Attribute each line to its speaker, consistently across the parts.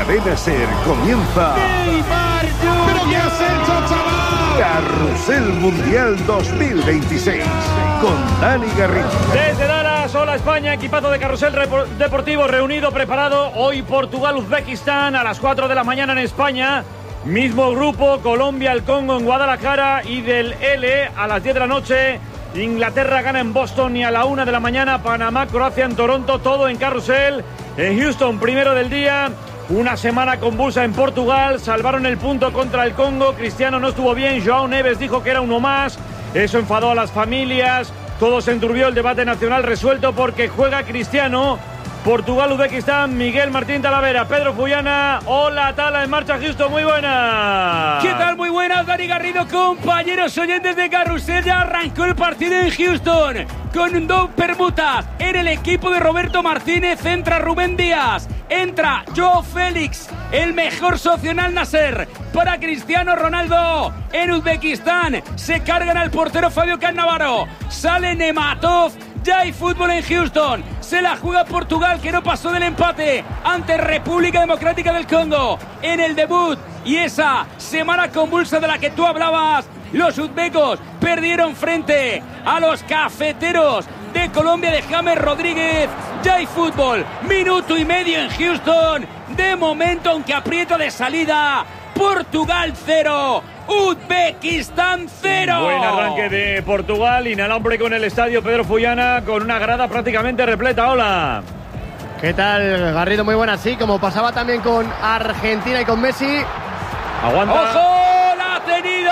Speaker 1: Cadena SER comienza
Speaker 2: ¿Pero qué has hecho, chaval?
Speaker 1: Carrusel Mundial 2026 con Dani Garrido.
Speaker 3: Desde Dallas, hola España, equipazo de Carrusel Deportivo reunido, preparado. Hoy Portugal-Uzbekistán a las 4 de la mañana en España. Mismo grupo, Colombia, el Congo en Guadalajara, y del L a las 10 de la noche. Inglaterra gana en Boston y a la 1 de la mañana Panamá, Croacia en Toronto, todo en Carrusel. En Houston, primero del día. Una semana convulsa en Portugal, salvaron el punto contra el Congo. Cristiano no estuvo bien, Joao Neves dijo que era uno más. Eso enfadó a las familias, todo se enturbió, el debate nacional resuelto porque juega Cristiano. Portugal, Uzbekistán, Miguel Martín Talavera, Pedro Fuyana. Hola, Tala, en marcha, Houston, muy buenas.
Speaker 4: ¿Qué tal? Muy buenas, Dani Garrido, compañeros oyentes de Carrusel. Ya arrancó el partido en Houston con dos permutas. En el equipo de Roberto Martínez entra Rubén Díaz, entra Joao Félix, el mejor socio en Al Nassr para Cristiano Ronaldo. En Uzbekistán se cargan al portero Fabio Cannavaro, sale Nematov. Ya hay fútbol en Houston. Se la juega Portugal, que no pasó del empate ante República Democrática del Congo en el debut. Y esa semana convulsa de la que tú hablabas, los uzbecos perdieron frente a los cafeteros de Colombia de James Rodríguez. Ya hay fútbol, minuto y medio en Houston. De momento, aunque aprieta de salida, Portugal 0, Uzbekistán 0.
Speaker 3: Buen arranque de Portugal, inalambre con el estadio Pedro Fuyana, con una grada prácticamente repleta. Hola.
Speaker 5: ¿Qué tal, Garrido? Muy buena, sí, como pasaba también con Argentina y con Messi.
Speaker 3: Aguanta.
Speaker 4: ¡Ojo! ¡La ha tenido!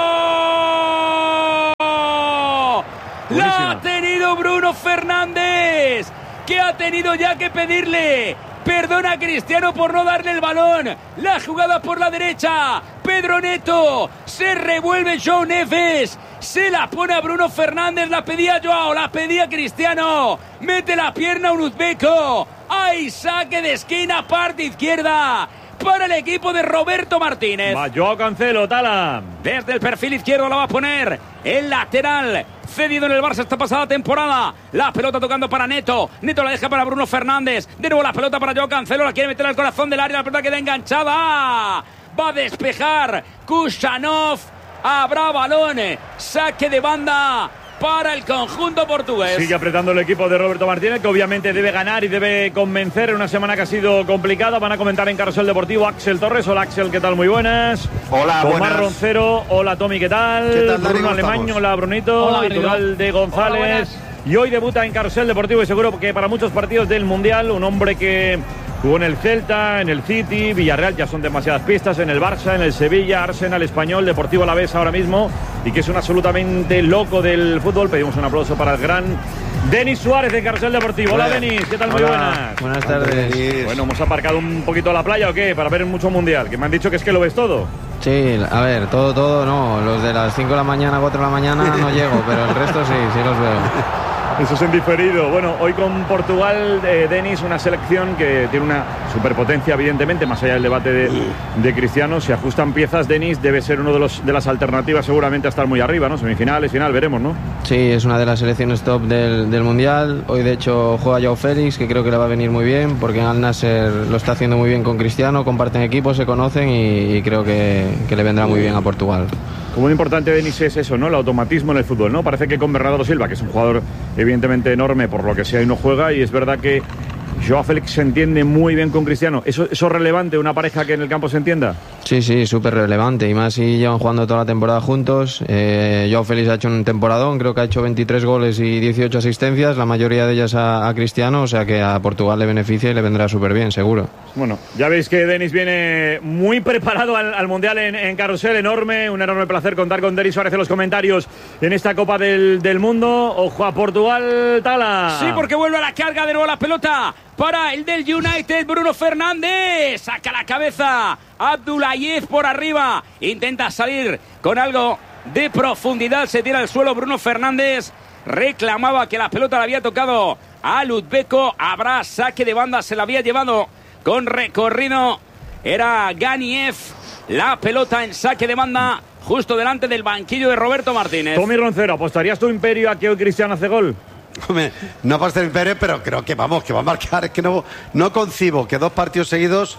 Speaker 3: Buenísima.
Speaker 4: ¡La ha tenido Bruno Fernández! Que ha tenido ya que pedirle perdón a Cristiano por no darle el balón. La jugada por la derecha. Pedro Neto. Se revuelve Joao Neves. Se la pone a Bruno Fernández. La pedía Joao. La pedía Cristiano. Mete la pierna a un uzbeco. ¡Ay! Saque de esquina, parte izquierda para el equipo de Roberto Martínez.
Speaker 3: Va Joao Cancelo, Tala.
Speaker 4: Desde el perfil izquierdo la va a poner el lateral cedido en el Barça esta pasada temporada. La pelota tocando para Neto. Neto la deja para Bruno Fernández. De nuevo la pelota para Joao Cancelo. La quiere meter al corazón del área. La pelota queda enganchada. Va a despejar Kusanov. Habrá balón. Saque de banda para el conjunto portugués.
Speaker 3: Sigue apretando el equipo de Roberto Martínez, que obviamente debe ganar y debe convencer en una semana que ha sido complicada. Van a comentar en Carrusel Deportivo Axel Torres. Hola Axel, ¿qué tal? Muy buenas.
Speaker 6: Hola,
Speaker 3: Tomás
Speaker 6: buenas.
Speaker 3: Roncero, hola Tommy, ¿qué tal?
Speaker 6: ¿Qué tal, Dani?
Speaker 3: Bruno Alemaño, hola Brunito.
Speaker 5: Hola,
Speaker 3: Iturralde González. Y hoy debuta en Carrusel Deportivo y seguro que para muchos partidos del Mundial, un hombre que jugó en el Celta, en el City, Villarreal, ya son demasiadas pistas, en el Barça, en el Sevilla, Arsenal, Español, Deportivo Alavés ahora mismo, y que es un absolutamente loco del fútbol. Pedimos un aplauso para el gran Denis Suárez de Carrusel Deportivo. Hola Denis, ¿qué tal? Muy buenas.
Speaker 5: Buenas tardes.
Speaker 3: Bueno, ¿hemos aparcado un poquito a la playa o qué? Para ver mucho Mundial, que me han dicho que es que lo ves todo.
Speaker 7: Sí, a ver, todo no. Los de las 5 de la mañana, 4 de la mañana no llego, pero el resto sí los veo.
Speaker 3: Eso es en diferido. Bueno, hoy con Portugal, Denis, una selección que tiene una superpotencia, evidentemente, más allá del debate de Cristiano. Si ajustan piezas, Denis debe ser uno de las alternativas seguramente a estar muy arriba, ¿no? Semifinales, final, veremos, ¿no?
Speaker 7: Sí, es una de las selecciones top del Mundial. Hoy, de hecho, juega Joao Félix, que creo que le va a venir muy bien, porque Al Nassr lo está haciendo muy bien con Cristiano, comparten equipos, se conocen y creo que le vendrá muy bien a Portugal.
Speaker 3: Como muy importante, Denis, es eso, ¿no? El automatismo en el fútbol, ¿no? Parece que con Bernardo Silva, que es un jugador evidentemente enorme por lo que sea y no juega, y es verdad que Joao Félix se entiende muy bien con Cristiano. ¿Eso es relevante, una pareja que en el campo se entienda?
Speaker 7: Sí, súper relevante, y más si llevan jugando toda la temporada juntos. Joao Félix ha hecho un temporadón, creo que ha hecho 23 goles y 18 asistencias, la mayoría de ellas a Cristiano, o sea que a Portugal le beneficia y le vendrá súper bien, seguro.
Speaker 3: Bueno, ya veis que Denis viene muy preparado al Mundial en Carrusel, un enorme placer contar con Denis Suárez en los comentarios en esta Copa del Mundo. Ojo a Portugal, Tala.
Speaker 4: Sí, porque vuelve a la carga de nuevo la pelota para el del United, Bruno Fernández. Saca la cabeza Abdoulaye por arriba. Intenta salir con algo de profundidad. Se tira al suelo Bruno Fernández. Reclamaba que la pelota le había tocado al uzbeco. Habrá saque de banda. Se la había llevado con recorrido. Era Ganiev. La pelota en saque de banda justo delante del banquillo de Roberto Martínez.
Speaker 3: Tommy Roncero, ¿apostarías tu imperio a que hoy Cristiano hace gol?
Speaker 6: Hombre, no aposté el Pérez, pero creo que va a marcar. Es que no concibo que dos partidos seguidos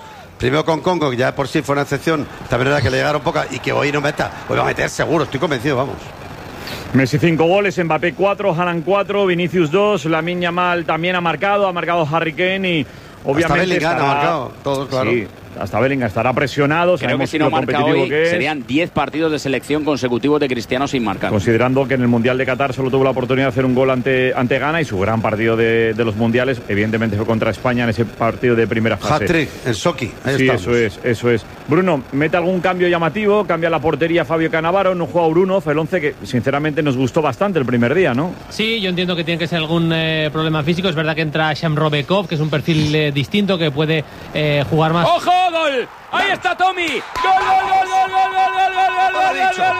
Speaker 6: primero con Congo, que ya por sí fue una excepción, también era que le llegaron pocas, y que hoy no meta, pues va a meter seguro, estoy convencido, vamos.
Speaker 3: Messi 5 goles, Mbappé 4, Haaland 4, Vinicius 2, Lamine Yamal también ha marcado Harry Kane y obviamente
Speaker 6: hasta Bellingham ha marcado, todo claro.
Speaker 3: Sí, hasta Bellingham estará presionado.
Speaker 4: Creo que si no marca hoy serían 10 partidos de selección consecutivos de Cristiano sin marcar.
Speaker 3: Considerando que en el Mundial de Qatar solo tuvo la oportunidad de hacer un gol ante Ghana y su gran partido de los Mundiales, evidentemente fue contra España en ese partido de primera fase.
Speaker 6: Hat-trick, el Soki, ahí
Speaker 3: sí,
Speaker 6: estamos.
Speaker 3: eso es. Bruno, ¿mete algún cambio llamativo? Cambia la portería Fabio Cannavaro, no juega Bruno, el 11 que sinceramente nos gustó bastante el primer día, ¿no?
Speaker 5: Sí, yo entiendo que tiene que ser algún problema físico. Es verdad que entra Shamrobekov, que es un perfil distinto, que puede jugar más.
Speaker 4: ¡Ojo, gol! Ahí está Tommy. ¡Gol, gol, gol, gol, gol, gol, gol, gol, gol, gol,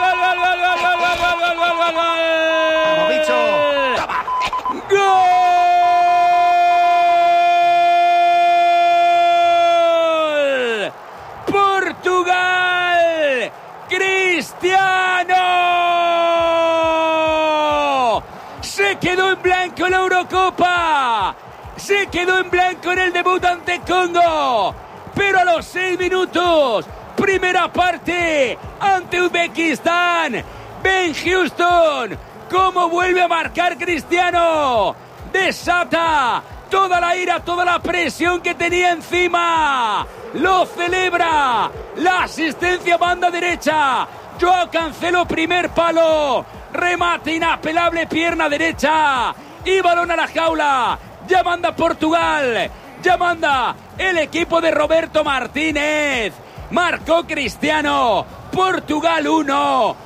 Speaker 4: gol, Portugal, Cristiano. Se quedó en blanco en la Eurocopa. Se quedó en blanco en el debut ante Congo. Pero a los 6 minutos, primera parte, ante Uzbekistán, Ben Houston, ¿cómo vuelve a marcar Cristiano? Desata toda la ira, toda la presión que tenía encima. Lo celebra, la asistencia banda derecha. Joao Cancelo, primer palo, remate inapelable, pierna derecha y balón a la jaula. Ya manda Portugal. Ya manda el equipo de Roberto Martínez. Marcó Cristiano. Portugal 1.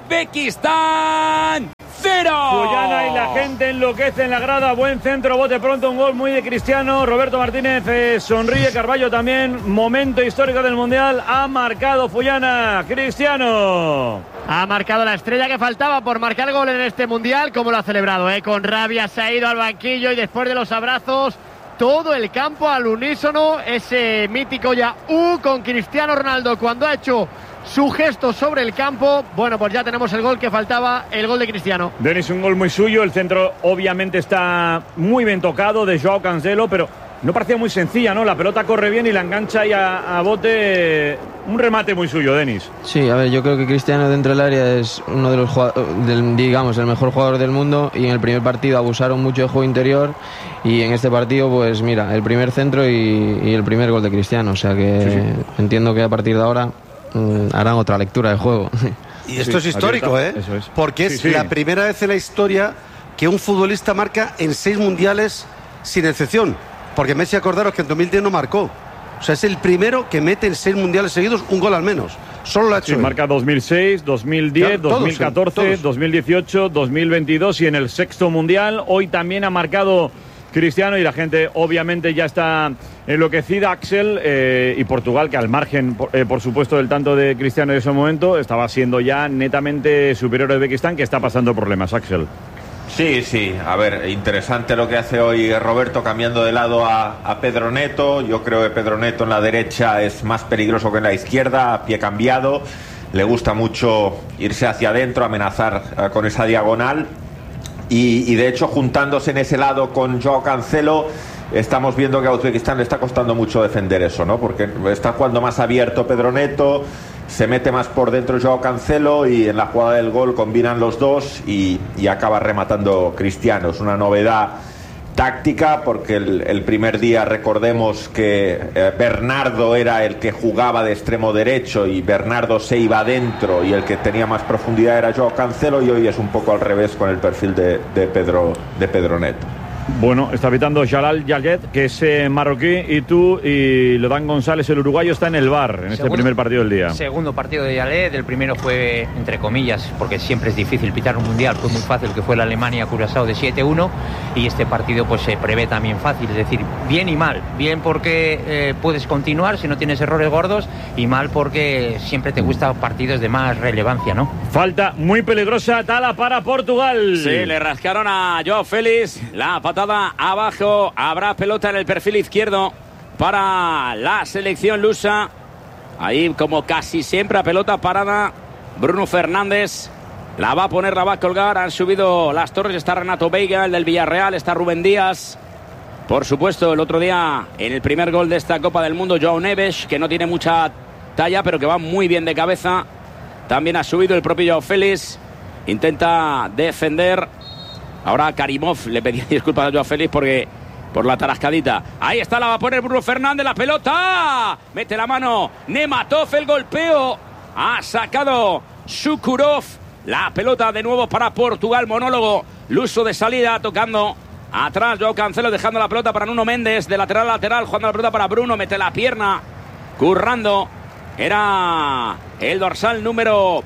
Speaker 4: Uzbekistán 0.
Speaker 3: Fuyana y la gente enloquece en la grada. Buen centro, bote pronto, un gol muy de Cristiano. Roberto Martínez sonríe. Carballo también. Momento histórico del Mundial. Ha marcado Fuyana. Cristiano.
Speaker 5: Ha marcado la estrella que faltaba por marcar gol en este Mundial. Como lo ha celebrado, con rabia se ha ido al banquillo y después de los abrazos, todo el campo al unísono, ese mítico ya con Cristiano Ronaldo cuando ha hecho su gesto sobre el campo. Bueno, pues ya tenemos el gol que faltaba, el gol de Cristiano.
Speaker 3: Denis, un gol muy suyo, el centro obviamente está muy bien tocado de Joao Cancelo, pero no parecía muy sencilla, ¿no? La pelota corre bien y la engancha ahí a bote. Un remate muy suyo, Denis.
Speaker 7: Sí, a ver, yo creo que Cristiano dentro del área es uno de los digamos, el mejor jugador del mundo, y en el primer partido abusaron mucho de juego interior y en este partido, pues mira, el primer centro y el primer gol de Cristiano, o sea que entiendo que a partir de ahora harán otra lectura de juego.
Speaker 6: Y esto es histórico,
Speaker 3: Eso es.
Speaker 6: Porque es la primera vez en la historia que un futbolista marca en 6 mundiales sin excepción. Porque Messi, acordaros que en 2010 no marcó. O sea, es el primero que mete en 6 mundiales seguidos un gol al menos. Solo lo ha hecho.
Speaker 3: Sí, marca 2006, 2010, claro, 2014, todos. 2018, 2022 y en el 6º mundial. Hoy también ha marcado Cristiano y la gente obviamente ya está enloquecida. Axel, y Portugal, que al margen, por supuesto, del tanto de Cristiano en ese momento, estaba siendo ya netamente superior a Uzbekistán, que está pasando problemas, Axel.
Speaker 8: Sí, a ver, interesante lo que hace hoy Roberto cambiando de lado a Pedro Neto. Yo creo que Pedro Neto en la derecha es más peligroso que en la izquierda, a pie cambiado. Le gusta mucho irse hacia adentro, amenazar con esa diagonal. Y de hecho, juntándose en ese lado con Joao Cancelo, estamos viendo que a Uzbekistán le está costando mucho defender eso, ¿no? Porque está jugando más abierto Pedro Neto, se mete más por dentro Joao Cancelo y en la jugada del gol combinan los dos y acaba rematando Cristiano. Es una novedad táctica porque el primer día recordemos que Bernardo era el que jugaba de extremo derecho y Bernardo se iba adentro y el que tenía más profundidad era Joao Cancelo, y hoy es un poco al revés con el perfil de Pedro Neto.
Speaker 3: Bueno, está pitando Jalal Yayet, que es marroquí, y Lodán González, el uruguayo, está en el VAR en este primer partido del día.
Speaker 9: Segundo partido de Yayet, el primero fue, entre comillas, porque siempre es difícil pitar un mundial, fue muy fácil, que fue la Alemania-Curazao de 7-1, y este partido pues se prevé también fácil, es decir, bien y mal. Bien porque puedes continuar si no tienes errores gordos, y mal porque siempre te gustan partidos de más relevancia, ¿no?
Speaker 3: Falta muy peligrosa, Tala para Portugal.
Speaker 4: Sí, le rascaron a Joao Félix, la patada abajo, habrá pelota en el perfil izquierdo para la selección lusa. Ahí, como casi siempre, a pelota parada, Bruno Fernández la va a poner, la va a colgar. Han subido las torres, está Renato Veiga, el del Villarreal, está Rubén Díaz. Por supuesto, el otro día en el primer gol de esta Copa del Mundo, Joao Neves, que no tiene mucha talla, pero que va muy bien de cabeza. También ha subido el propio Joao Félix. Intenta defender. Ahora Karimov le pedía disculpas a Joao Félix por la tarascadita. Ahí está, la va a poner Bruno Fernández, la pelota. Mete la mano Nematov, el golpeo. Ha sacado Sukurov. La pelota de nuevo para Portugal. Monólogo. Luso de salida, tocando atrás Joao Cancelo, dejando la pelota para Nuno Méndez. De lateral a lateral, jugando la pelota para Bruno. Mete la pierna. Currando. Era el dorsal número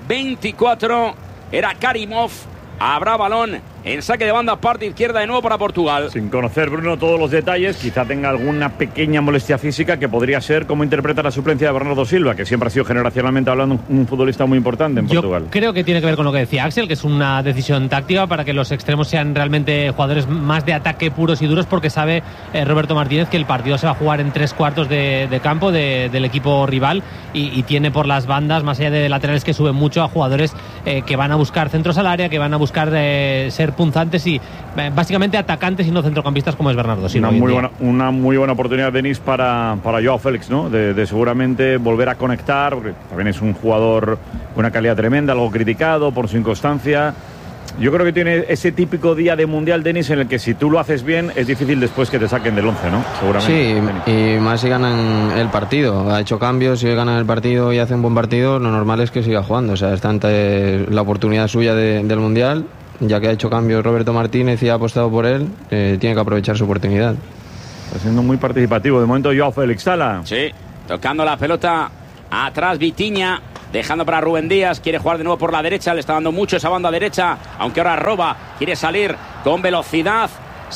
Speaker 4: 24. Era Karimov. Habrá balón en saque de banda, parte izquierda de nuevo para Portugal.
Speaker 3: Sin conocer, Bruno, todos los detalles, quizá tenga alguna pequeña molestia física que podría ser cómo interpreta la suplencia de Bernardo Silva, que siempre ha sido generacionalmente hablando un futbolista muy importante en Portugal.
Speaker 10: Yo creo que tiene que ver con lo que decía Axel, que es una decisión táctica para que los extremos sean realmente jugadores más de ataque puros y duros, porque sabe Roberto Martínez que el partido se va a jugar en 3/4 de campo del equipo rival y tiene por las bandas, más allá de laterales que suben mucho, a jugadores que van a buscar centros al área, que van a buscar ser punzantes y básicamente atacantes y no centrocampistas, como es Bernardo Silva.
Speaker 3: Una muy buena oportunidad, Denis, para Joao Félix, ¿no? De seguramente volver a conectar, porque también es un jugador con una calidad tremenda, algo criticado por su inconstancia. Yo creo que tiene ese típico día de Mundial, Denis, en el que si tú lo haces bien es difícil después que te saquen del 11, ¿no? Seguramente.
Speaker 7: Sí, y más si ganan el partido. Ha hecho cambios, si ganan el partido y hacen buen partido, lo normal es que siga jugando. O sea, está ante la oportunidad suya del Mundial, ya que ha hecho cambios Roberto Martínez y ha apostado por él, tiene que aprovechar su oportunidad.
Speaker 3: Está siendo muy participativo. De momento Joao Félix, Sala.
Speaker 4: Sí, tocando la pelota atrás Vitinha, dejando para Rubén Díaz, quiere jugar de nuevo por la derecha, le está dando mucho esa banda derecha, aunque ahora roba, quiere salir con velocidad,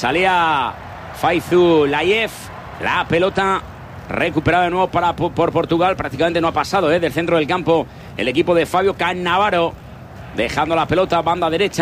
Speaker 4: salía Faizu Layev, la pelota recuperada de nuevo por Portugal, prácticamente no ha pasado del centro del campo el equipo de Fabio Cannavaro, dejando la pelota, banda derecha,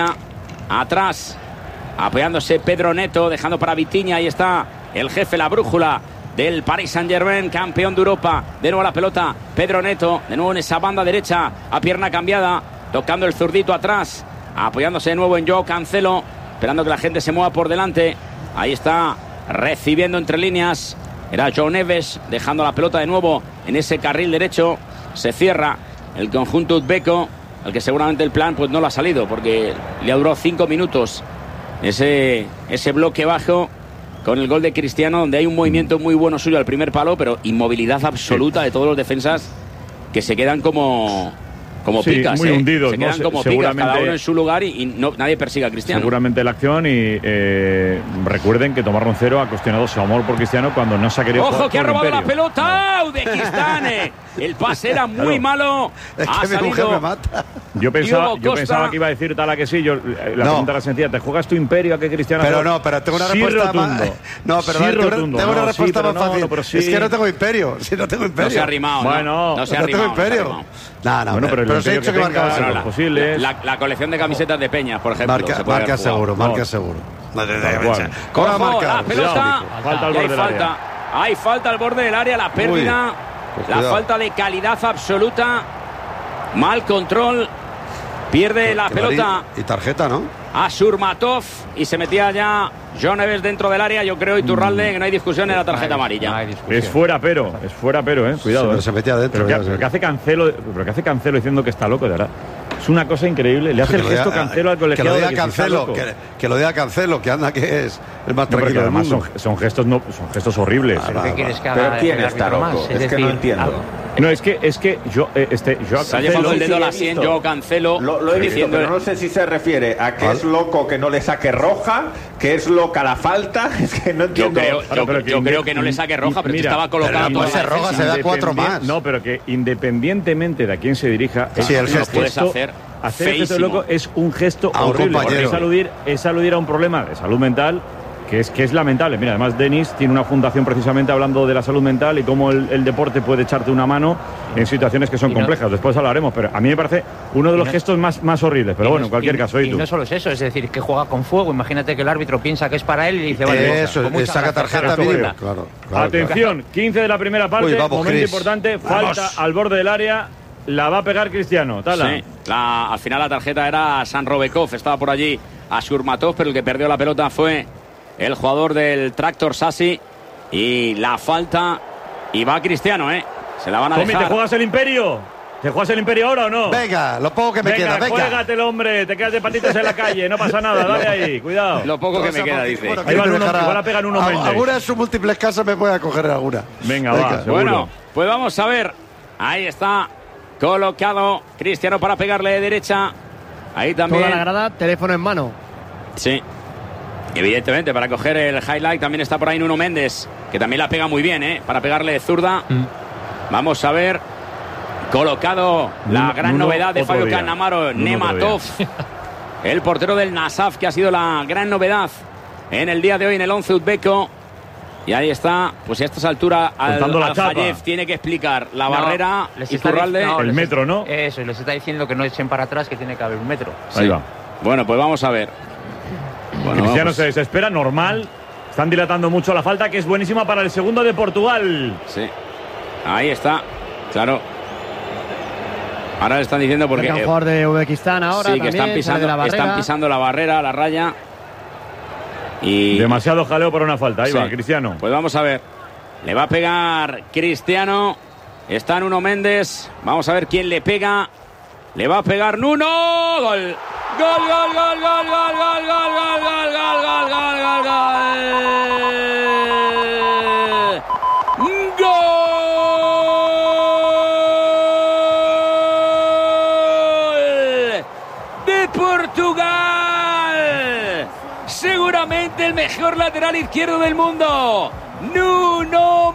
Speaker 4: atrás, apoyándose Pedro Neto, dejando para Vitinha, ahí está el jefe, la brújula del Paris Saint-Germain, campeón de Europa. De nuevo la pelota, Pedro Neto, de nuevo en esa banda derecha, a pierna cambiada, tocando el zurdito atrás, apoyándose de nuevo en Joao Cancelo, esperando que la gente se mueva por delante. Ahí está, recibiendo entre líneas, era Joao Neves, dejando la pelota de nuevo en ese carril derecho. Se cierra el conjunto uzbeco, al que seguramente el plan pues no lo ha salido, porque le ha durado 5 minutos ese bloque bajo, con el gol de Cristiano, donde hay un movimiento muy bueno suyo al primer palo, pero inmovilidad absoluta de todos los defensas, que se quedan como picas.
Speaker 3: Muy hundidos.
Speaker 4: Se quedan como picas, cada uno en su lugar y nadie persigue a Cristiano.
Speaker 3: Seguramente la acción, y recuerden que Tomás Roncero ha cuestionado su amor por Cristiano cuando no se ha querido jugar.
Speaker 4: ¡Ojo, que ha robado
Speaker 3: Imperio!
Speaker 4: la pelota! Uzbekistán. El pase era muy malo.
Speaker 6: Es
Speaker 4: ha
Speaker 6: que mi mujer
Speaker 4: salido
Speaker 6: me mata.
Speaker 3: Yo pensaba que iba a decir Tala que sí. La pregunta era sencilla. ¿Te juegas tu Imperio a que Cristiano?
Speaker 6: Pero tengo una respuesta más. No, pero tengo una respuesta más fácil. Es que no tengo Imperio. Si no tengo Imperio.
Speaker 4: No se ha arrimado.
Speaker 3: Bueno,
Speaker 4: no se ha
Speaker 6: no
Speaker 4: arrimado.
Speaker 6: tengo Imperio. No,
Speaker 3: pero
Speaker 6: se ha hecho que marca
Speaker 3: los posibles.
Speaker 4: La colección de camisetas de Peñas, por ejemplo.
Speaker 6: Marca seguro.
Speaker 4: Con
Speaker 6: la marca.
Speaker 4: La pelota.
Speaker 3: Falta al borde del área.
Speaker 4: Hay falta al borde del área, la pérdida. La falta de calidad absoluta. Mal control. Pierde la pelota.
Speaker 6: Y tarjeta, ¿no?
Speaker 4: A Surmatov. Y se metía ya Joao Neves dentro del área. Yo creo, Iturralde, que no hay discusión en la tarjeta amarilla.
Speaker 3: Es fuera, pero, cuidado.
Speaker 6: Pero se metía adentro.
Speaker 3: Pero ¿qué hace Cancelo diciendo que está loco, de verdad? Es una cosa increíble. Le hace el gesto Cancelo al colegiado.
Speaker 6: Que lo diga Cancelo, que lo diga Cancelo, que anda que es el más tranquilo del mundo.
Speaker 3: Son gestos horribles.
Speaker 9: ¿Qué quieres que haga?
Speaker 8: Pero ¿quién está loco? Es que no entiendo.
Speaker 3: No, es que yo
Speaker 4: se ha llevado el dedo a la sien, Joao Cancelo.
Speaker 8: Lo he visto, pero no sé si se refiere a que es loco que no le saque roja, que es loca la falta. Es que no entiendo.
Speaker 4: Yo creo que no le saque roja, pero mira, estaba colocado.
Speaker 6: Pero se roja, se da 4 más.
Speaker 3: No, pero que independientemente de a quién se dirija,
Speaker 6: sí, el gesto
Speaker 4: puedes hacer
Speaker 3: el gesto de loco es un gesto horrible. Es aludir a un problema de salud mental que es lamentable. Mira, además Denis tiene una fundación precisamente hablando de la salud mental y cómo el deporte puede echarte una mano en situaciones que son complejas. Después hablaremos, pero a mí me parece uno de los gestos más horribles. Pero bueno, en cualquier caso.
Speaker 9: Y no solo es eso, es decir, que juega con fuego. Imagínate que el árbitro piensa que es para él y dice, vale,
Speaker 6: eso, saca tarjeta mínima. Claro,
Speaker 3: atención, 15 de la primera parte.
Speaker 6: Uy, vamos,
Speaker 3: momento importante, falta al borde del área. La va a pegar Cristiano. Tala.
Speaker 4: Sí, al final la tarjeta era San Robekov, estaba por allí a Surmatov, pero el que perdió la pelota fue
Speaker 11: el jugador del Tractor Sassi. Y la falta. Y va Cristiano, se la van a
Speaker 3: Tommy,
Speaker 11: dejar.
Speaker 3: ¿te juegas el Imperio? ¿Te juegas el Imperio ahora o no?
Speaker 6: Venga, lo poco que me queda, venga.
Speaker 3: Juégatelo, hombre. Te quedas de patitas en la calle. No pasa nada. Dale ahí. Cuidado.
Speaker 11: Lo poco que me queda, dice.
Speaker 6: Bueno,
Speaker 3: ahí van uno, igual a pegar uno Mendes.
Speaker 6: Alguna de sus múltiples casas me voy a coger alguna.
Speaker 3: Venga, va, seguro.
Speaker 11: Bueno, pues vamos a ver. Ahí está colocado Cristiano para pegarle de derecha. Ahí también.
Speaker 5: Toda la grada, teléfono en mano.
Speaker 11: Sí. Evidentemente, para coger el highlight también está por ahí Nuno Méndez, que también la pega muy bien, para pegarle de zurda. Vamos a ver. Colocado la gran novedad de Fabio Cannavaro, Nematov, el portero del Nasaf, que ha sido la gran novedad en el día de hoy en el 11 uzbeco. Y ahí está, pues a estas alturas Al-Hayef tiene que explicar la barrera. Iturralde.
Speaker 3: El metro, ¿no?
Speaker 9: Eso, les está diciendo que no echen para atrás, que tiene que haber un metro.
Speaker 3: Ahí va.
Speaker 11: Bueno, pues vamos a ver. Bueno,
Speaker 3: Cristiano se desespera, normal. Están dilatando mucho la falta, que es buenísima para el segundo de Portugal.
Speaker 11: Sí. Ahí está, claro. Ahora le están diciendo porque...
Speaker 5: El jugador de Uzbekistán ahora
Speaker 11: sí, que
Speaker 5: también,
Speaker 11: están pisando la barrera, la raya. Y
Speaker 3: demasiado jaleo por una falta. Ahí va, Cristiano.
Speaker 11: Pues vamos a ver. Le va a pegar Cristiano. Está Nuno Méndez. Vamos a ver quién le pega. Le va a pegar Nuno. Gol. Gol, gol, gol, gol, gol, gol, gol, gol, gol, gol, gol, gol, gol, gol. Gol de Portugal. Seguramente el mejor lateral izquierdo del mundo. Nuno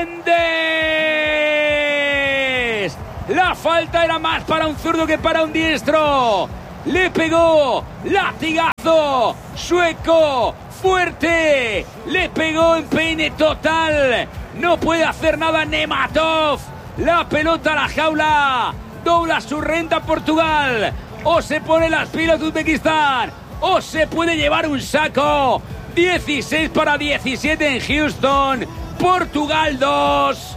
Speaker 11: Méndez. La falta era más para un zurdo que para un diestro. Le pegó, latigazo, sueco, fuerte, le pegó en peine total, no puede hacer nada Nematov, la pelota a la jaula, dobla su renta Portugal, o se pone las pilas de Uzbekistán, o se puede llevar un saco. 16-17 en Houston, Portugal 2,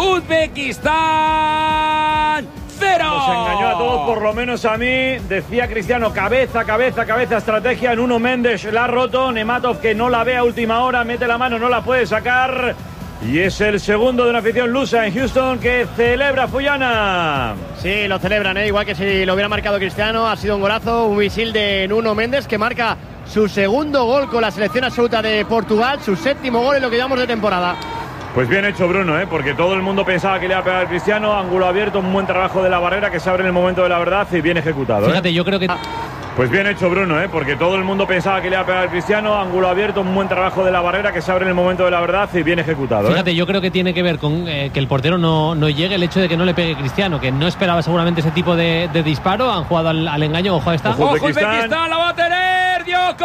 Speaker 11: Uzbekistán 0.
Speaker 3: Nos engañó a todos, por lo menos a mí. Decía Cristiano, cabeza, estrategia. Nuno Méndez la ha roto. Nematov, que no la ve a última hora, mete la mano, no la puede sacar. Y es el segundo de una afición lusa en Houston que celebra Fuyana.
Speaker 5: Sí, lo celebran, igual que si lo hubiera marcado Cristiano. Ha sido un golazo, un misil de Nuno Méndez, que marca su segundo gol con la selección absoluta de Portugal, su séptimo gol en lo que llevamos de temporada.
Speaker 3: Pues bien hecho Bruno, porque todo el mundo pensaba que le iba a pegar a Cristiano. Ángulo abierto, un buen trabajo de la barrera que se abre en el momento de la verdad y bien ejecutado.
Speaker 10: Fíjate, yo creo que...
Speaker 3: Pues bien hecho Bruno, porque todo el mundo pensaba que le iba a pegar a Cristiano. Ángulo abierto, un buen trabajo de la barrera que se abre en el momento de la verdad y bien ejecutado.
Speaker 10: Fíjate, yo creo que tiene que ver con que el portero no llegue, el hecho de que no le pegue Cristiano, que no esperaba seguramente ese tipo de disparo. Han jugado al engaño. Ojo a esta.
Speaker 11: ¡Ojo, Uzbekistán! ¡La va a tener Diogo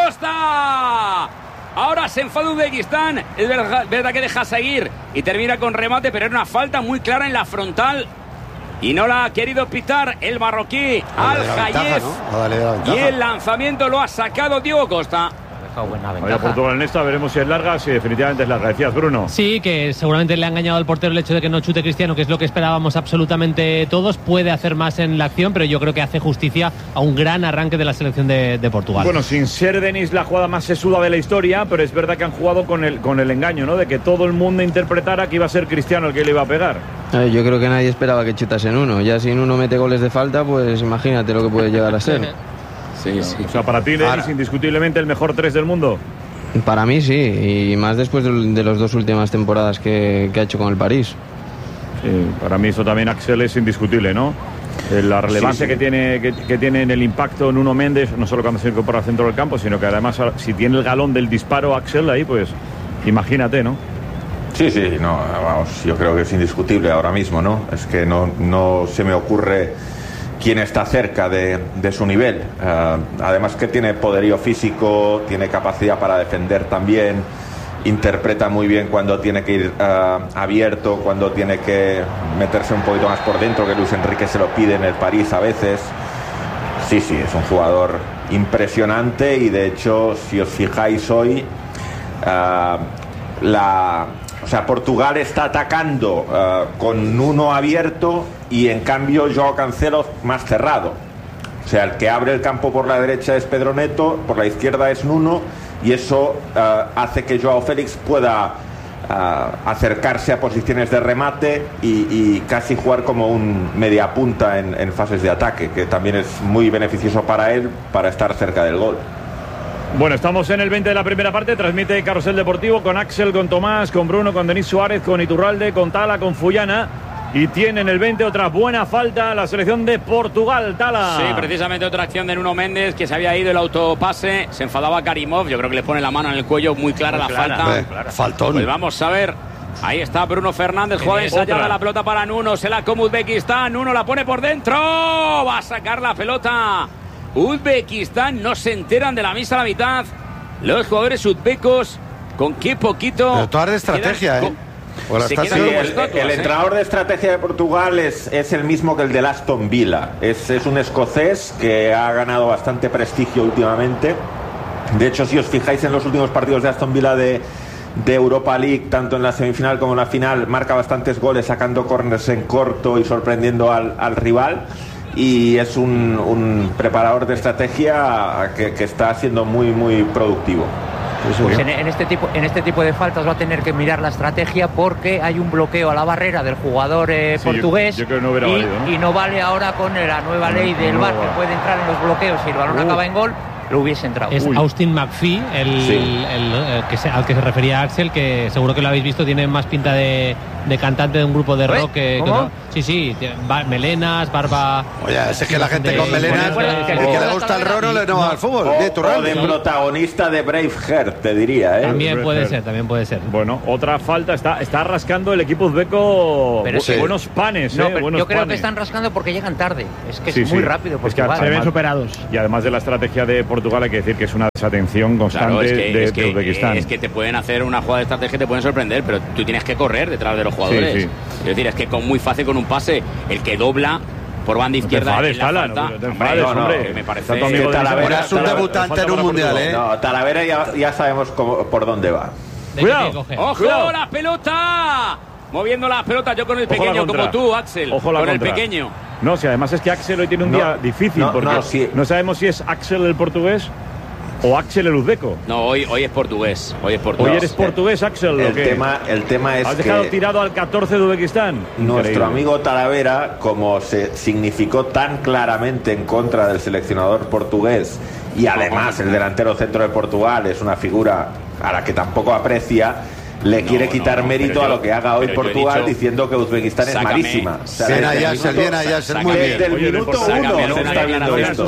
Speaker 11: Costa! Ahora se enfada Uzbekistán. Es verdad que deja seguir y termina con remate, pero era una falta muy clara en la frontal y no la ha querido pitar el marroquí Al-Hayef. Y el lanzamiento lo ha sacado Diogo Costa.
Speaker 9: Buena
Speaker 3: ventaja. Portugal en esta, veremos si es larga. Sí, definitivamente es larga. Decías, Bruno.
Speaker 10: Sí, que seguramente le ha engañado al portero el hecho de que no chute Cristiano, que es lo que esperábamos absolutamente todos. Puede hacer más en la acción, pero yo creo que hace justicia a un gran arranque de la selección de Portugal.
Speaker 3: Bueno, sin ser Denis la jugada más sesuda de la historia, pero es verdad que han jugado con el engaño, ¿no? De que todo el mundo interpretara que iba a ser Cristiano el que le iba a pegar.
Speaker 7: Yo creo que nadie esperaba que chutasen uno. Ya si uno mete goles de falta, pues imagínate lo que puede llegar a ser.
Speaker 11: Sí, sí.
Speaker 3: O sea, para ti, Denis, indiscutiblemente el mejor 3 del mundo.
Speaker 7: Para mí sí, y más después de las dos últimas temporadas que ha hecho con el París.
Speaker 3: Sí, para mí eso también, Axel, es indiscutible, ¿no? La relevancia que tiene en el impacto Nuno Méndez, no solo cuando se incorpora al centro del campo, sino que además si tiene el galón del disparo, Axel, ahí pues imagínate, ¿no?
Speaker 8: Sí, no, vamos, yo creo que es indiscutible ahora mismo, ¿no? Es que no se me ocurre quién está cerca de su nivel. Además que tiene poderío físico, tiene capacidad para defender también, interpreta muy bien cuando tiene que ir abierto, cuando tiene que meterse un poquito más por dentro, que Luis Enrique se lo pide en el París a veces. Sí, es un jugador impresionante y de hecho, si os fijáis hoy, Portugal está atacando con Nuno abierto y en cambio Joao Cancelo más cerrado. O sea, el que abre el campo por la derecha es Pedro Neto, por la izquierda es Nuno y eso hace que Joao Félix pueda acercarse a posiciones de remate y casi jugar como un mediapunta en fases de ataque, que también es muy beneficioso para él para estar cerca del gol.
Speaker 3: Bueno, estamos en el 20 de la primera parte. Transmite Carrusel Deportivo con Axel, con Tomás, con Bruno, con Denis Suárez, con Iturralde, con Tala, con Fullana. Y tiene en el 20 otra buena falta la selección de Portugal. Tala.
Speaker 11: Sí, precisamente otra acción de Nuno Méndez, que se había ido el autopase. Se enfadaba Karimov. Yo creo que le pone la mano en el cuello. Muy clara la falta.
Speaker 6: Faltón.
Speaker 11: Pues vamos a ver. Ahí está Bruno Fernández, jugada ensayada, la pelota para Nuno. Se la come Uzbekistán. Nuno la pone por dentro. Va a sacar la pelota Uzbekistán. No se enteran de la misa a la mitad los jugadores uzbecos. Con qué poquito.
Speaker 6: Pero toda de estrategia,
Speaker 8: El entrenador de estrategia de Portugal es el mismo que el del Aston Villa. Es un escocés que ha ganado bastante prestigio últimamente. De hecho, si os fijáis en los últimos partidos de Aston Villa de Europa League, tanto en la semifinal como en la final, marca bastantes goles sacando córners en corto y sorprendiendo al rival. Y es un preparador de estrategia que está siendo muy, muy productivo.
Speaker 9: Pues en este tipo de faltas va a tener que mirar la estrategia, porque hay un bloqueo a la barrera del jugador portugués.
Speaker 3: Yo creo que no hubiera valido, ¿no?
Speaker 9: Y no vale ahora con la nueva ley del VAR, que puede entrar en los bloqueos si el balón acaba en gol. Lo hubiese entrado.
Speaker 10: Es Austin McPhee, al que se refería Axel, que seguro que lo habéis visto, tiene más pinta de cantante de un grupo de rock que sí, melenas, barba.
Speaker 6: Oye, es que la gente con melenas, el que le gusta el roro no va al fútbol.
Speaker 8: O de protagonista de Braveheart, te diría, ¿eh?
Speaker 10: También puede ser.
Speaker 3: Bueno, otra falta. Está rascando el equipo uzbeco buenos panes.
Speaker 9: Yo creo que están rascando porque llegan tarde. Es que es muy rápido.
Speaker 3: Es que se ven superados. Y además de la estrategia de Portugal, hay que decir que es una desatención constante de Uzbekistán.
Speaker 11: Es que te pueden hacer una jugada de estrategia, te pueden sorprender, pero tú tienes que correr detrás de los jugadores. Es decir, es que muy fácil con un pase, el que dobla por banda izquierda.
Speaker 3: Me parece
Speaker 8: que Talavera es un debutante en un mundial, ¿eh? No, Talavera ya sabemos por dónde va.
Speaker 3: Cuidado,
Speaker 11: ¡Ojo, la pelota! Moviendo las pelotas, yo con el pequeño como tú, Axel.
Speaker 3: Ojo con el pequeño. No, si además es que Axel hoy tiene un día difícil, porque no sabemos si es Axel el portugués o Axel el uzbeco.
Speaker 11: No, hoy es portugués. Hoy
Speaker 3: eres portugués, Axel.
Speaker 8: El tema es
Speaker 3: ¿has dejado tirado al 14 de Uzbekistán?
Speaker 8: Nuestro amigo Talavera, como se significó tan claramente en contra del seleccionador portugués, y además el delantero centro de Portugal es una figura a la que tampoco aprecia, le quiere quitar mérito a lo que haga hoy Portugal, diciendo que Uzbekistán es malísima.
Speaker 6: Bien allá, muy bien.
Speaker 8: Desde el minuto uno se está viendo esto.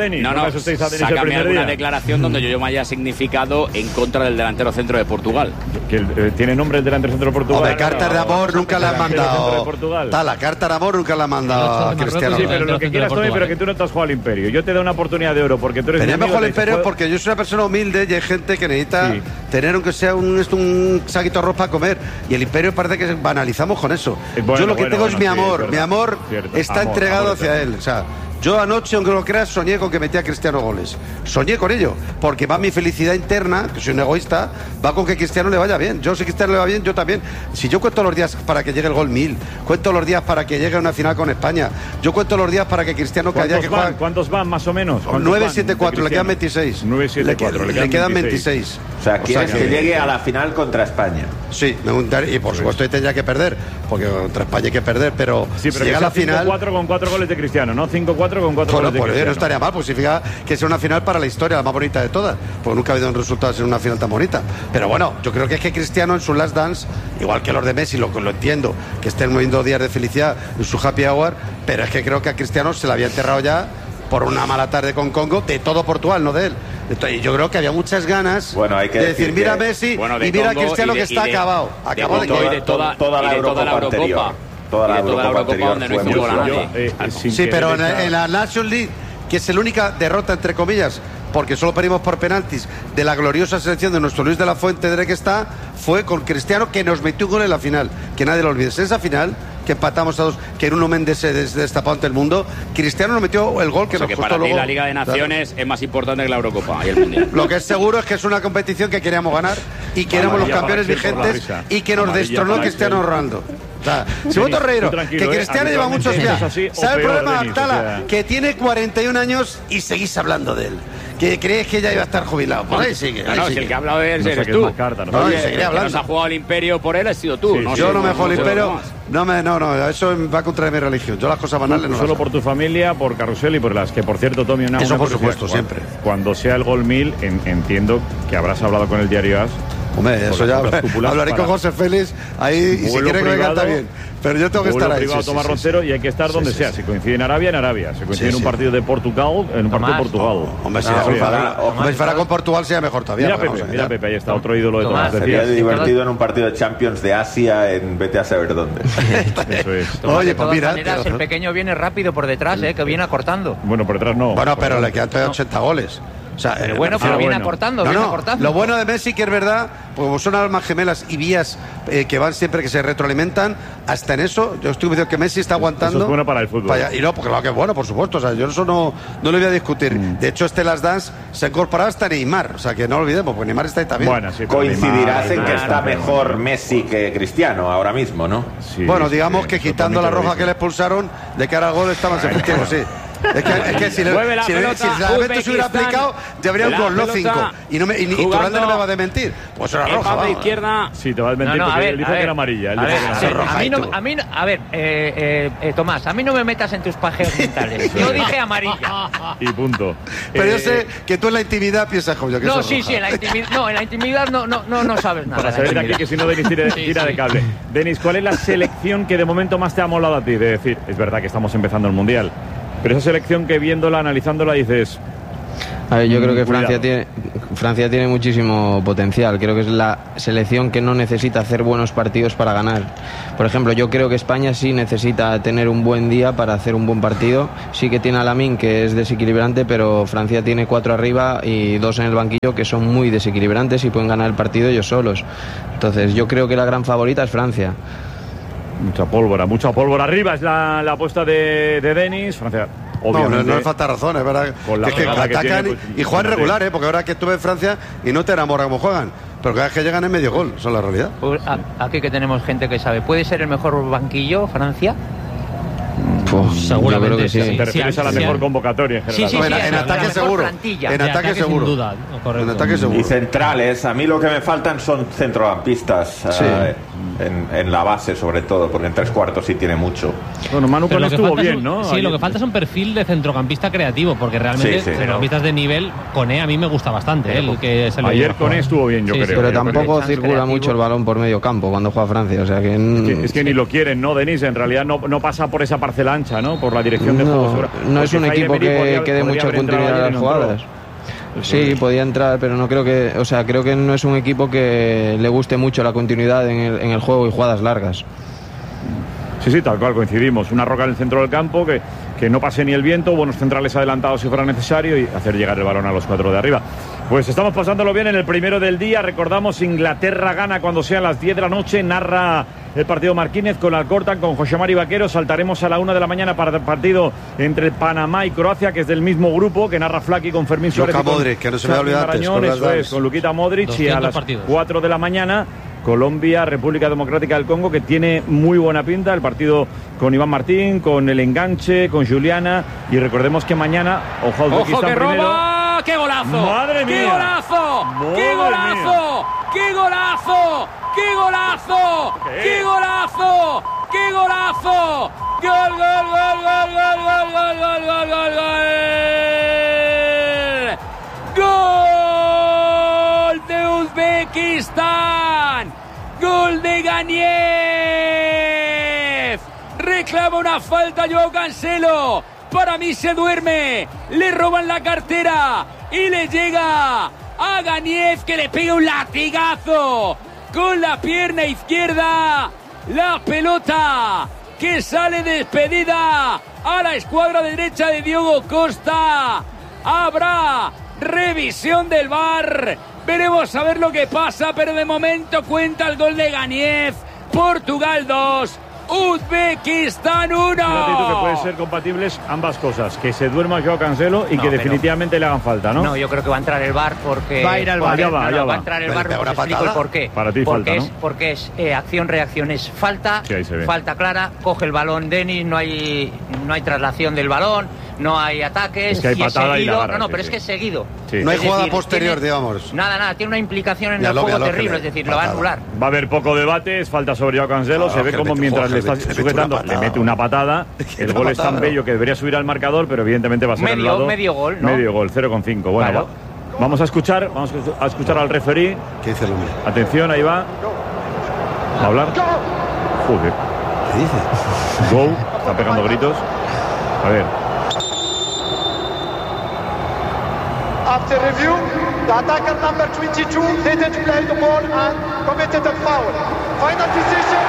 Speaker 11: Sácame alguna declaración donde yo me haya significado en contra del delantero centro de Portugal.
Speaker 3: Que tiene nombre el delantero centro de Portugal.
Speaker 6: Hombre, cartas de amor nunca la han mandado. La carta de amor nunca la han mandado a Cristiano.
Speaker 3: Sí, pero lo que quieras, Tony, pero que tú no te has jugado al Imperio. Yo te doy una oportunidad de oro porque tú eres.
Speaker 6: Tenía mejor al Imperio porque yo soy una persona humilde y hay gente que necesita tener, aunque sea un saquito de arroz para comer, y el Imperio parece que banalizamos con eso. Yo lo que tengo es mi amor. Mi amor está entregado hacia él. O sea, yo anoche, aunque lo creas, soñé con que metía a Cristiano goles. Soñé con ello, porque va mi felicidad interna, que soy un egoísta, va con que Cristiano le vaya bien. Si Cristiano le va bien, yo también. Si yo cuento los días para que llegue el gol 1000, cuento los días para que llegue una final con España, yo cuento los días para que Cristiano cada día que juega.
Speaker 3: ¿Cuántos van más o menos?
Speaker 6: 9-7-4, le quedan 26.
Speaker 3: 9-7-4,
Speaker 6: le quedan 26.
Speaker 8: O sea, quieres que llegue a la final contra España.
Speaker 6: Sí, y por supuesto tendría que perder, porque contra España hay que perder, pero
Speaker 3: si llega a la final 5-4 con 4 goles de Cristiano, no 5-4 con 4 goles de Cristiano.
Speaker 6: No estaría mal, pues significa que sea una final para la historia, la más bonita de todas, porque nunca ha habido un resultado en una final tan bonita. Pero bueno, yo creo que es que Cristiano en su last dance, igual que los de Messi, lo entiendo, que estén moviendo días de felicidad en su happy hour, pero es que creo que a Cristiano se le había enterrado ya por una mala tarde con Congo de todo Portugal, no de él. Entonces, yo creo que había muchas ganas
Speaker 8: de
Speaker 6: decir, mira Messi y mira Cristiano que está acabado.
Speaker 11: Acabó de toda la Eurocopa.
Speaker 8: Toda la Eurocopa donde no hicimos
Speaker 6: nadie. Sí, pero en la National League, que es la única derrota, entre comillas, porque solo perdimos por penaltis, de la gloriosa selección de nuestro Luis de la Fuente de que está, fue con Cristiano, que nos metió un gol en la final, que nadie lo olvide. En esa final que empatamos a 2, que Nuno Méndez se destapó ante el mundo, Cristiano nos metió el gol que nos costó
Speaker 11: para
Speaker 6: luego.
Speaker 11: La Liga de Naciones es más importante que la Eurocopa y el Mundial.
Speaker 6: Lo que es seguro es que es una competición que queríamos ganar y que éramos los campeones vigentes y que nos destronó Cristiano Ronaldo. O sea, si vos Torreiro, que Cristiano lleva muchos días. ¿Sabe el problema, Tala? Que tiene 41 años y seguís hablando de él. que crees que ya iba a estar jubilado. Por ahí sigue.
Speaker 11: No, si el que ha hablado de él eres tú.
Speaker 6: Oye,
Speaker 11: El que nos ha jugado el imperio por él has sido tú.
Speaker 6: Yo no me juego el imperio. No, eso va contra mi religión. Yo las cosas banales no.
Speaker 3: Solo por tu familia, por Carrusel y por las que, por cierto, Tommy, una
Speaker 6: eso por supuesto, siempre.
Speaker 3: Cuando sea el gol 1000, entiendo que habrás hablado con el diario AS.
Speaker 6: Hombre, eso ya hablaré con José Félix ahí y si quiere que me canta bien. Pero yo tengo que estar ahí.
Speaker 3: Privado, Tomás Roncero, y hay que estar donde sea. Si coincide en Arabia, en Arabia. Si coincide en un partido de Portugal, en un partido de Portugal.
Speaker 6: Hombre, si fuera con Portugal sería mejor todavía.
Speaker 3: Mira Pepe, ahí está otro ídolo de Tomás.
Speaker 8: Sería divertido en un partido de Champions de Asia en vete a saber dónde.
Speaker 3: Eso es.
Speaker 9: Oye, pues mira. De todas maneras, el pequeño viene rápido por detrás, que viene acortando.
Speaker 3: Bueno, por detrás no.
Speaker 6: Bueno, pero le quedan 80 goles. O sea,
Speaker 9: pero viene acortando, viene acortando.
Speaker 6: Lo bueno de Messi, que es verdad, pues son almas gemelas y vías que van siempre, que se retroalimentan, hasta en eso, yo estoy diciendo que Messi está aguantando.
Speaker 3: Eso es bueno para el fútbol.
Speaker 6: Y no, porque claro que es bueno, por supuesto, o sea, yo eso no lo voy a discutir. De hecho, Last Dance se ha incorporado hasta Neymar, o sea, que no lo olvidemos, porque Neymar está ahí también.
Speaker 8: Bueno, sí, coincidirás en que está mejor Messi que Cristiano ahora mismo, ¿no?
Speaker 6: Sí, bueno, digamos que quitando la roja que le expulsaron, de cara al gol estaban efectivos, sí. Es que si el reglamento se hubiera aplicado, ya habría un gol, no 5. Y Turralde no me va a desmentir. Pues era roja.
Speaker 11: De izquierda.
Speaker 3: Sí, te va a desmentir porque él dice que era amarilla.
Speaker 9: Tomás, a mí no me metas en tus pajeos mentales. Yo dije amarilla.
Speaker 3: Y punto.
Speaker 6: Pero yo sé que tú en la intimidad piensas como yo que
Speaker 9: no, sí, en la intimidad no sabes nada.
Speaker 3: Para saber de aquí que si no Denis tira de cable. Denis, ¿cuál es la selección que de momento más te ha molado a ti? De decir, es verdad que estamos empezando el Mundial, pero esa selección que viéndola, analizándola, dices...
Speaker 7: A ver, yo creo que Francia tiene muchísimo potencial. Creo que es la selección que no necesita hacer buenos partidos para ganar. Por ejemplo, yo creo que España sí necesita tener un buen día para hacer un buen partido. Sí que tiene a Lamine, que es desequilibrante, pero Francia tiene 4 arriba y 2 en el banquillo que son muy desequilibrantes y pueden ganar el partido ellos solos. Entonces yo creo que la gran favorita es Francia.
Speaker 3: Mucha pólvora arriba, es la apuesta de Denis. Francia, obviamente.
Speaker 6: No le falta razón, es verdad. Es que atacan y juegan regular, porque ahora que estuve en Francia y no te enamora cómo juegan. Pero cada vez que llegan es medio gol, eso es la realidad.
Speaker 9: Pues aquí que tenemos gente que sabe. ¿Puede ser el mejor banquillo, Francia?
Speaker 7: Pues seguramente
Speaker 3: que sí. Te refieres a la mejor convocatoria en general.
Speaker 9: Sí,
Speaker 6: en ataque seguro.
Speaker 7: En ataque seguro. Sin duda,
Speaker 6: en ataque seguro.
Speaker 8: Y centrales, a mí lo que me faltan son centrocampistas. En la base, sobre todo, porque en 3/4 sí tiene mucho.
Speaker 3: Bueno, Manu Koné estuvo bien, ¿no?
Speaker 10: Sí, lo que falta es un perfil de centrocampista creativo, porque realmente centrocampistas de nivel, Koné a mí me gusta bastante.
Speaker 3: Ayer Koné estuvo bien, yo creo.
Speaker 7: Pero tampoco circula mucho el balón por medio campo cuando juega Francia, o sea que...
Speaker 3: Es que ni lo quieren, ¿no, Denis? En realidad no pasa por esa parcela ancha, ¿no? Por la dirección de juego.
Speaker 7: No es un equipo que dé mucha continuidad a las jugadas. Sí, podía entrar, pero no creo que... O sea, creo que no es un equipo que le guste mucho la continuidad en el juego y jugadas largas.
Speaker 3: Sí, tal cual, coincidimos. Una roca en el centro del campo que no pase ni el viento, buenos centrales adelantados si fuera necesario y hacer llegar el balón a los 4 de arriba. Pues estamos pasándolo bien en el primero del día. Recordamos, Inglaterra gana cuando sean las 10 de la noche. Narra el partido Marquínez con Alcorta, con José Mari Vaquero. Saltaremos a la 1 de la mañana para el partido entre Panamá y Croacia, que es del mismo grupo, que narra Flaky con Fermín Suárez.
Speaker 6: Luka Modric, que no se me olvida antes.
Speaker 3: Eso es, con Luquita Modric. Y a las 4 de la mañana, Colombia, República Democrática del Congo, que tiene muy buena pinta. El partido con Iván Martín, con el enganche, con Juliana. Y recordemos que mañana, ojo al Uzbekistán primero.
Speaker 11: ¡Qué golazo!
Speaker 3: ¡Madre mía!
Speaker 11: ¡Qué golazo! ¡Qué golazo! ¡Qué golazo! ¡Qué golazo! ¡Qué golazo! ¡Qué golazo! ¡Gol, gol, gol, gol, gol, gol, gol, gol, gol, gol, gol! ¡Gol de Uzbekistán! ¡Gol de Ganiev! Reclama una falta Joao Cancelo. Para mí se duerme, le roban la cartera y le llega a Ganiev, que le pega un latigazo con la pierna izquierda. La pelota que sale despedida a la escuadra derecha de Diogo Costa. Habrá revisión del VAR. Veremos a ver lo que pasa, pero de momento cuenta el gol de Ganiev. Portugal 2. Uzbekistán 1.
Speaker 3: Fíjate tú que pueden ser compatibles ambas cosas, que se duerma Joao Cancelo y que definitivamente le hagan falta, ¿no?
Speaker 9: No, yo creo que va a entrar el VAR porque...
Speaker 5: Va a ir al VAR.
Speaker 9: Va a entrar el VAR, os explico el porqué.
Speaker 3: Para ti
Speaker 9: porque
Speaker 3: falta, ¿no?
Speaker 9: Porque es acción-reacción, es falta,
Speaker 3: sí,
Speaker 9: falta clara, coge el balón Denis, no hay traslación del balón, no hay ataques.
Speaker 3: Es que hay patada y la agarra,
Speaker 9: no, pero es que es seguido.
Speaker 3: Sí.
Speaker 6: No hay
Speaker 9: Es
Speaker 6: jugada
Speaker 9: decir,
Speaker 6: posterior,
Speaker 9: tiene,
Speaker 6: digamos.
Speaker 9: Nada, tiene una implicación en el juego terrible, es decir, lo va a anular.
Speaker 3: Va a haber poco debate, es falta sobre Joao Cancelo, se ve como mientras le está sujetando, le mete una patada. El gol es tan bello que debería subir al marcador, pero evidentemente va a ser anulado.
Speaker 9: Medio gol, ¿no?
Speaker 3: Medio gol, 0,5. Bueno,
Speaker 9: claro.
Speaker 3: Vamos a escuchar al referí.
Speaker 6: ¿Qué dice el hombre?
Speaker 3: Atención, ahí va. ¿Va a hablar? Joder.
Speaker 6: ¿Qué dice?
Speaker 3: Go, está pegando gritos. A ver.
Speaker 12: After review, the attacker number 22 didn't play the ball and committed a foul. Final decision.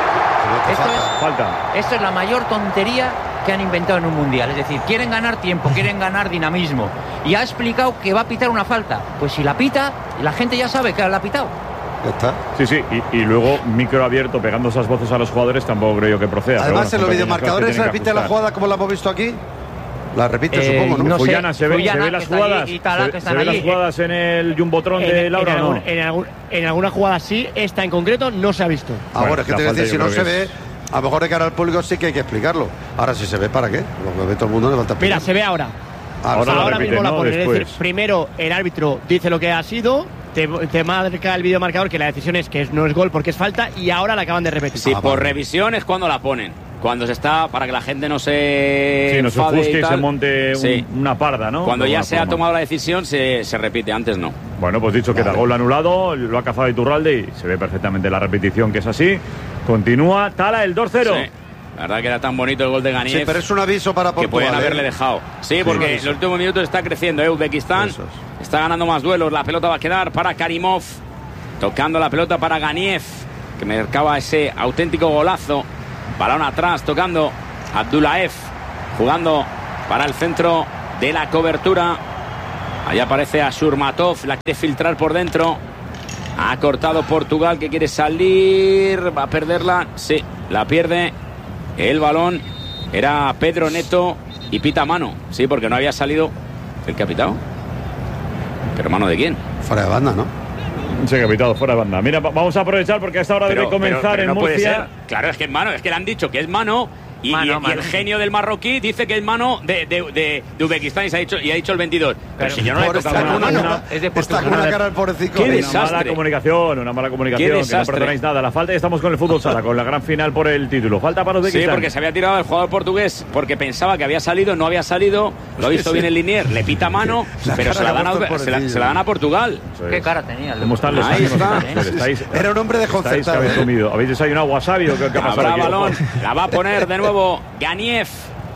Speaker 9: Esto es la mayor tontería que han inventado en un mundial. Es decir, quieren ganar tiempo, quieren ganar dinamismo. Y ha explicado que va a pitar una falta. Pues si la pita, la gente ya sabe que la ha pitado.
Speaker 6: Ya está.
Speaker 3: Sí, y luego micro abierto pegando esas voces a los jugadores tampoco creo yo que proceda.
Speaker 6: Además, en los videomarcadores se repite la jugada como la hemos visto aquí. La repite, supongo, ¿no?
Speaker 3: No Fullana, ¿se ve las jugadas? ¿Se ve las jugadas en el Jumbotron de Laura o no?
Speaker 5: En alguna jugada sí, esta en concreto no se ha visto.
Speaker 6: Ahora, es que te voy a decir, si no se ve, a lo mejor de cara al público sí que hay que explicarlo. Ahora, si se ve, ¿para qué? Lo que ve todo el mundo le falta explicar.
Speaker 5: Mira, se ve ahora. Ahora mismo la ponen. Es decir, primero el árbitro dice lo que ha sido, te marca el videomarcador que la decisión es que no es gol porque es falta y ahora la acaban de repetir.
Speaker 11: Sí, por revisión es cuando la ponen. Cuando se está, para que la gente no se...
Speaker 3: Sí, no se ofusque y se monte una parda, ¿no?
Speaker 11: Cuando ya se ha tomado la decisión se repite, antes no.
Speaker 3: Bueno, pues dicho que da gol anulado, lo ha cazado Iturralde y se ve perfectamente la repetición que es así. Continúa Tala el 2-0.
Speaker 11: Sí. La verdad que era tan bonito el gol de Ganiev.
Speaker 6: Sí, pero es un aviso para Portugal.
Speaker 11: Que pueden haberle dejado. Sí, porque en los últimos minutos está creciendo Uzbekistán. Está ganando más duelos. La pelota va a quedar para Karimov. Tocando la pelota para Ganiev, que marcaba ese auténtico golazo. Balón atrás, tocando Abdullaev. Jugando para el centro de la cobertura. Allá aparece a Surmatov. La quiere filtrar por dentro. Ha cortado Portugal, que quiere salir. Va a perderla. Sí, la pierde. El balón era Pedro Neto y pita mano. Sí, porque no había salido el que ha pitado. ¿Pero mano de quién?
Speaker 6: Fuera de banda, ¿no?
Speaker 3: Sí, que ha pitado fuera de banda. Mira, vamos a aprovechar porque a esta hora debe comenzar en
Speaker 11: no puede
Speaker 3: Murcia.
Speaker 11: ser. Claro, es que es mano. Es que le han dicho que es mano. Y el genio del marroquí dice que es mano de Uzbekistán y ha dicho el 22. Pero si yo no le he tocado una mano, es de
Speaker 6: Está con una cara al pobrecito.
Speaker 11: ¡Qué desastre!
Speaker 3: Una mala comunicación, que no perdonáis nada. La falta y estamos con el fútbol sala, con la gran final por el título. Falta para Uzbekistán.
Speaker 11: Sí, porque se había tirado el jugador portugués porque pensaba que había salido, no había salido. Lo ha visto bien el Linier, le pita mano, pero se la dan a Portugal.
Speaker 9: Qué cara tenía.
Speaker 3: ¿Cómo están los
Speaker 11: Ahí está.
Speaker 6: Era un hombre desconcertado.
Speaker 3: ¿Habéis desayunado wasabi o qué ha pasado?
Speaker 11: Habrá balón, la va a poner de nuevo Ganiev.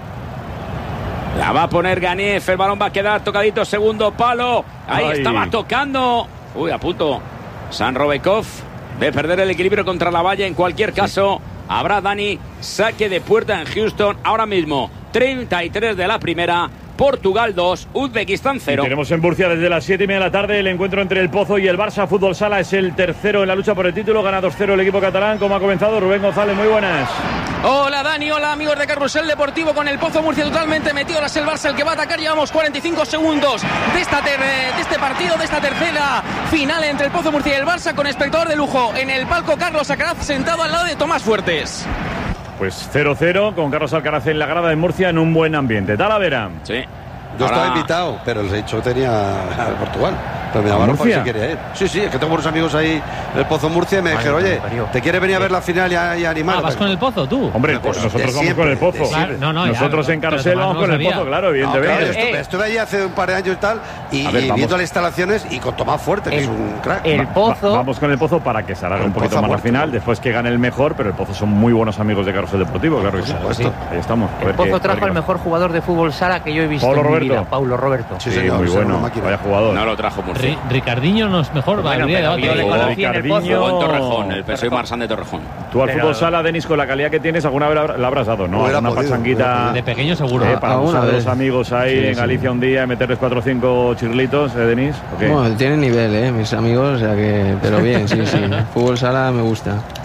Speaker 11: La va a poner Ganiev. El balón va a quedar tocadito, segundo palo. Ahí estaba tocando. Uy, a punto San Robekov de perder el equilibrio contra la valla. En cualquier caso, habrá Dani saque de puerta en Houston. Ahora mismo 33 de la primera. Portugal 2, Uzbekistán 0.
Speaker 3: Tenemos en Murcia desde las 7:30 de la tarde el encuentro entre el Pozo y el Barça. Fútbol Sala es el tercero en la lucha por el título. Gana 2-0 el equipo catalán. ¿Cómo ha comenzado? Rubén González, muy buenas.
Speaker 13: Hola Dani, hola amigos de Carrusel Deportivo. Con el Pozo Murcia totalmente metido. Ahora es el Barça el que va a atacar. Llevamos 45 segundos de este partido, de esta tercera final entre el Pozo Murcia y el Barça, con espectador de lujo en el palco Carlos Alcaraz sentado al lado de Tomás Fuertes.
Speaker 3: Pues 0-0 con Carlos Alcaraz en la grada de Murcia en un buen ambiente. Talavera.
Speaker 11: Sí.
Speaker 6: Yo estaba invitado, pero el hecho tenía a Portugal. Pero me llamaron para si quería ir. Sí, es que tengo unos amigos ahí en el Pozo Murcia y me dijeron, oye, ¿te quieres venir a ver la final y animar?
Speaker 10: ¿Vas con el Pozo tú?
Speaker 3: Hombre, pues nosotros vamos con el Pozo.
Speaker 10: Claro,
Speaker 3: nosotros en Carrusel vamos con el Pozo, claro, evidentemente.
Speaker 6: Estuve allí hace un par de años y tal, y viendo las instalaciones y con Tomás Fuerte, que es un crack.
Speaker 9: El Pozo.
Speaker 3: Vamos con el Pozo para que se alargue un poquito más la final, después que gane el mejor, pero el Pozo son muy buenos amigos de Carrusel Deportivo, claro que sí. Ahí estamos.
Speaker 9: El Pozo trajo al mejor jugador de fútbol sala que yo he visto en mi vida, Paulo Roberto.
Speaker 3: Sí, muy bueno, vaya jugador.
Speaker 11: No lo trajo Murcia.
Speaker 10: Ricardinho no es mejor,
Speaker 9: yo le conocí en el Pozo.
Speaker 11: En Torrejón, el PSOE Marsán de Torrejón.
Speaker 3: Tú al fútbol sala, Denis, con la calidad que tienes, alguna vez la habrás dado, ¿no? Una pachanguita
Speaker 10: de pequeño seguro.
Speaker 3: Para usar a los amigos ahí en Galicia un día y meterles 4 o 5 chirlitos, Denis.
Speaker 7: Bueno, tienen nivel, mis amigos, o sea que... Pero bien, sí. Fútbol sala me gusta.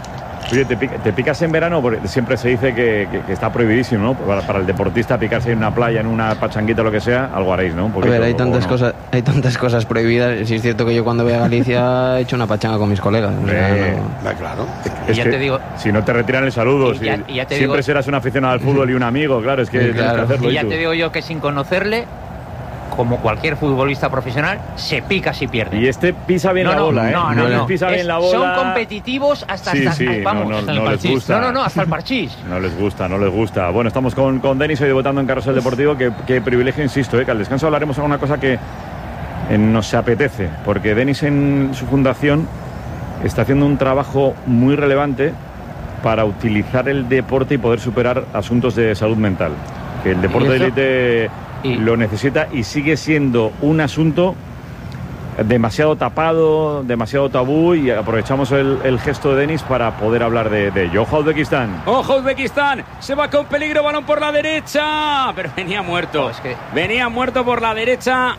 Speaker 3: Oye, ¿te picas en verano? Porque siempre se dice que está prohibidísimo, ¿no? Para el deportista picarse en una playa, en una pachanguita, lo que sea, algo haréis, ¿no?
Speaker 7: A ver, hay tantas cosas prohibidas. Sí es cierto que yo cuando voy a Galicia he hecho una pachanga con mis colegas.
Speaker 6: Claro.
Speaker 3: Es que, te digo, si no te retiran el saludo, siempre serás un aficionado al fútbol y un amigo, claro, es que tienes que hacerlo.
Speaker 9: Y ya te digo yo que sin conocerle, como cualquier futbolista profesional, se pica si pierde.
Speaker 3: Y este pisa bien la bola, ¿eh?
Speaker 9: No.
Speaker 3: Pisa bien la bola.
Speaker 9: Son competitivos hasta vamos.
Speaker 3: No les gusta.
Speaker 9: No, hasta el parchís.
Speaker 3: No les gusta. Bueno, estamos con Denis hoy debutando en Carrusel Deportivo. Qué privilegio, insisto, que al descanso hablaremos de alguna cosa que nos apetece. Porque Denis en su fundación está haciendo un trabajo muy relevante para utilizar el deporte y poder superar asuntos de salud mental. Que el deporte de élite lo necesita y sigue siendo un asunto demasiado tapado, demasiado tabú, y aprovechamos el gesto de Denis para poder hablar de ello. Ojo a Uzbekistán.
Speaker 11: Ojo Uzbekistán, se va con peligro, balón por la derecha, pero venía muerto. Venía muerto por la derecha.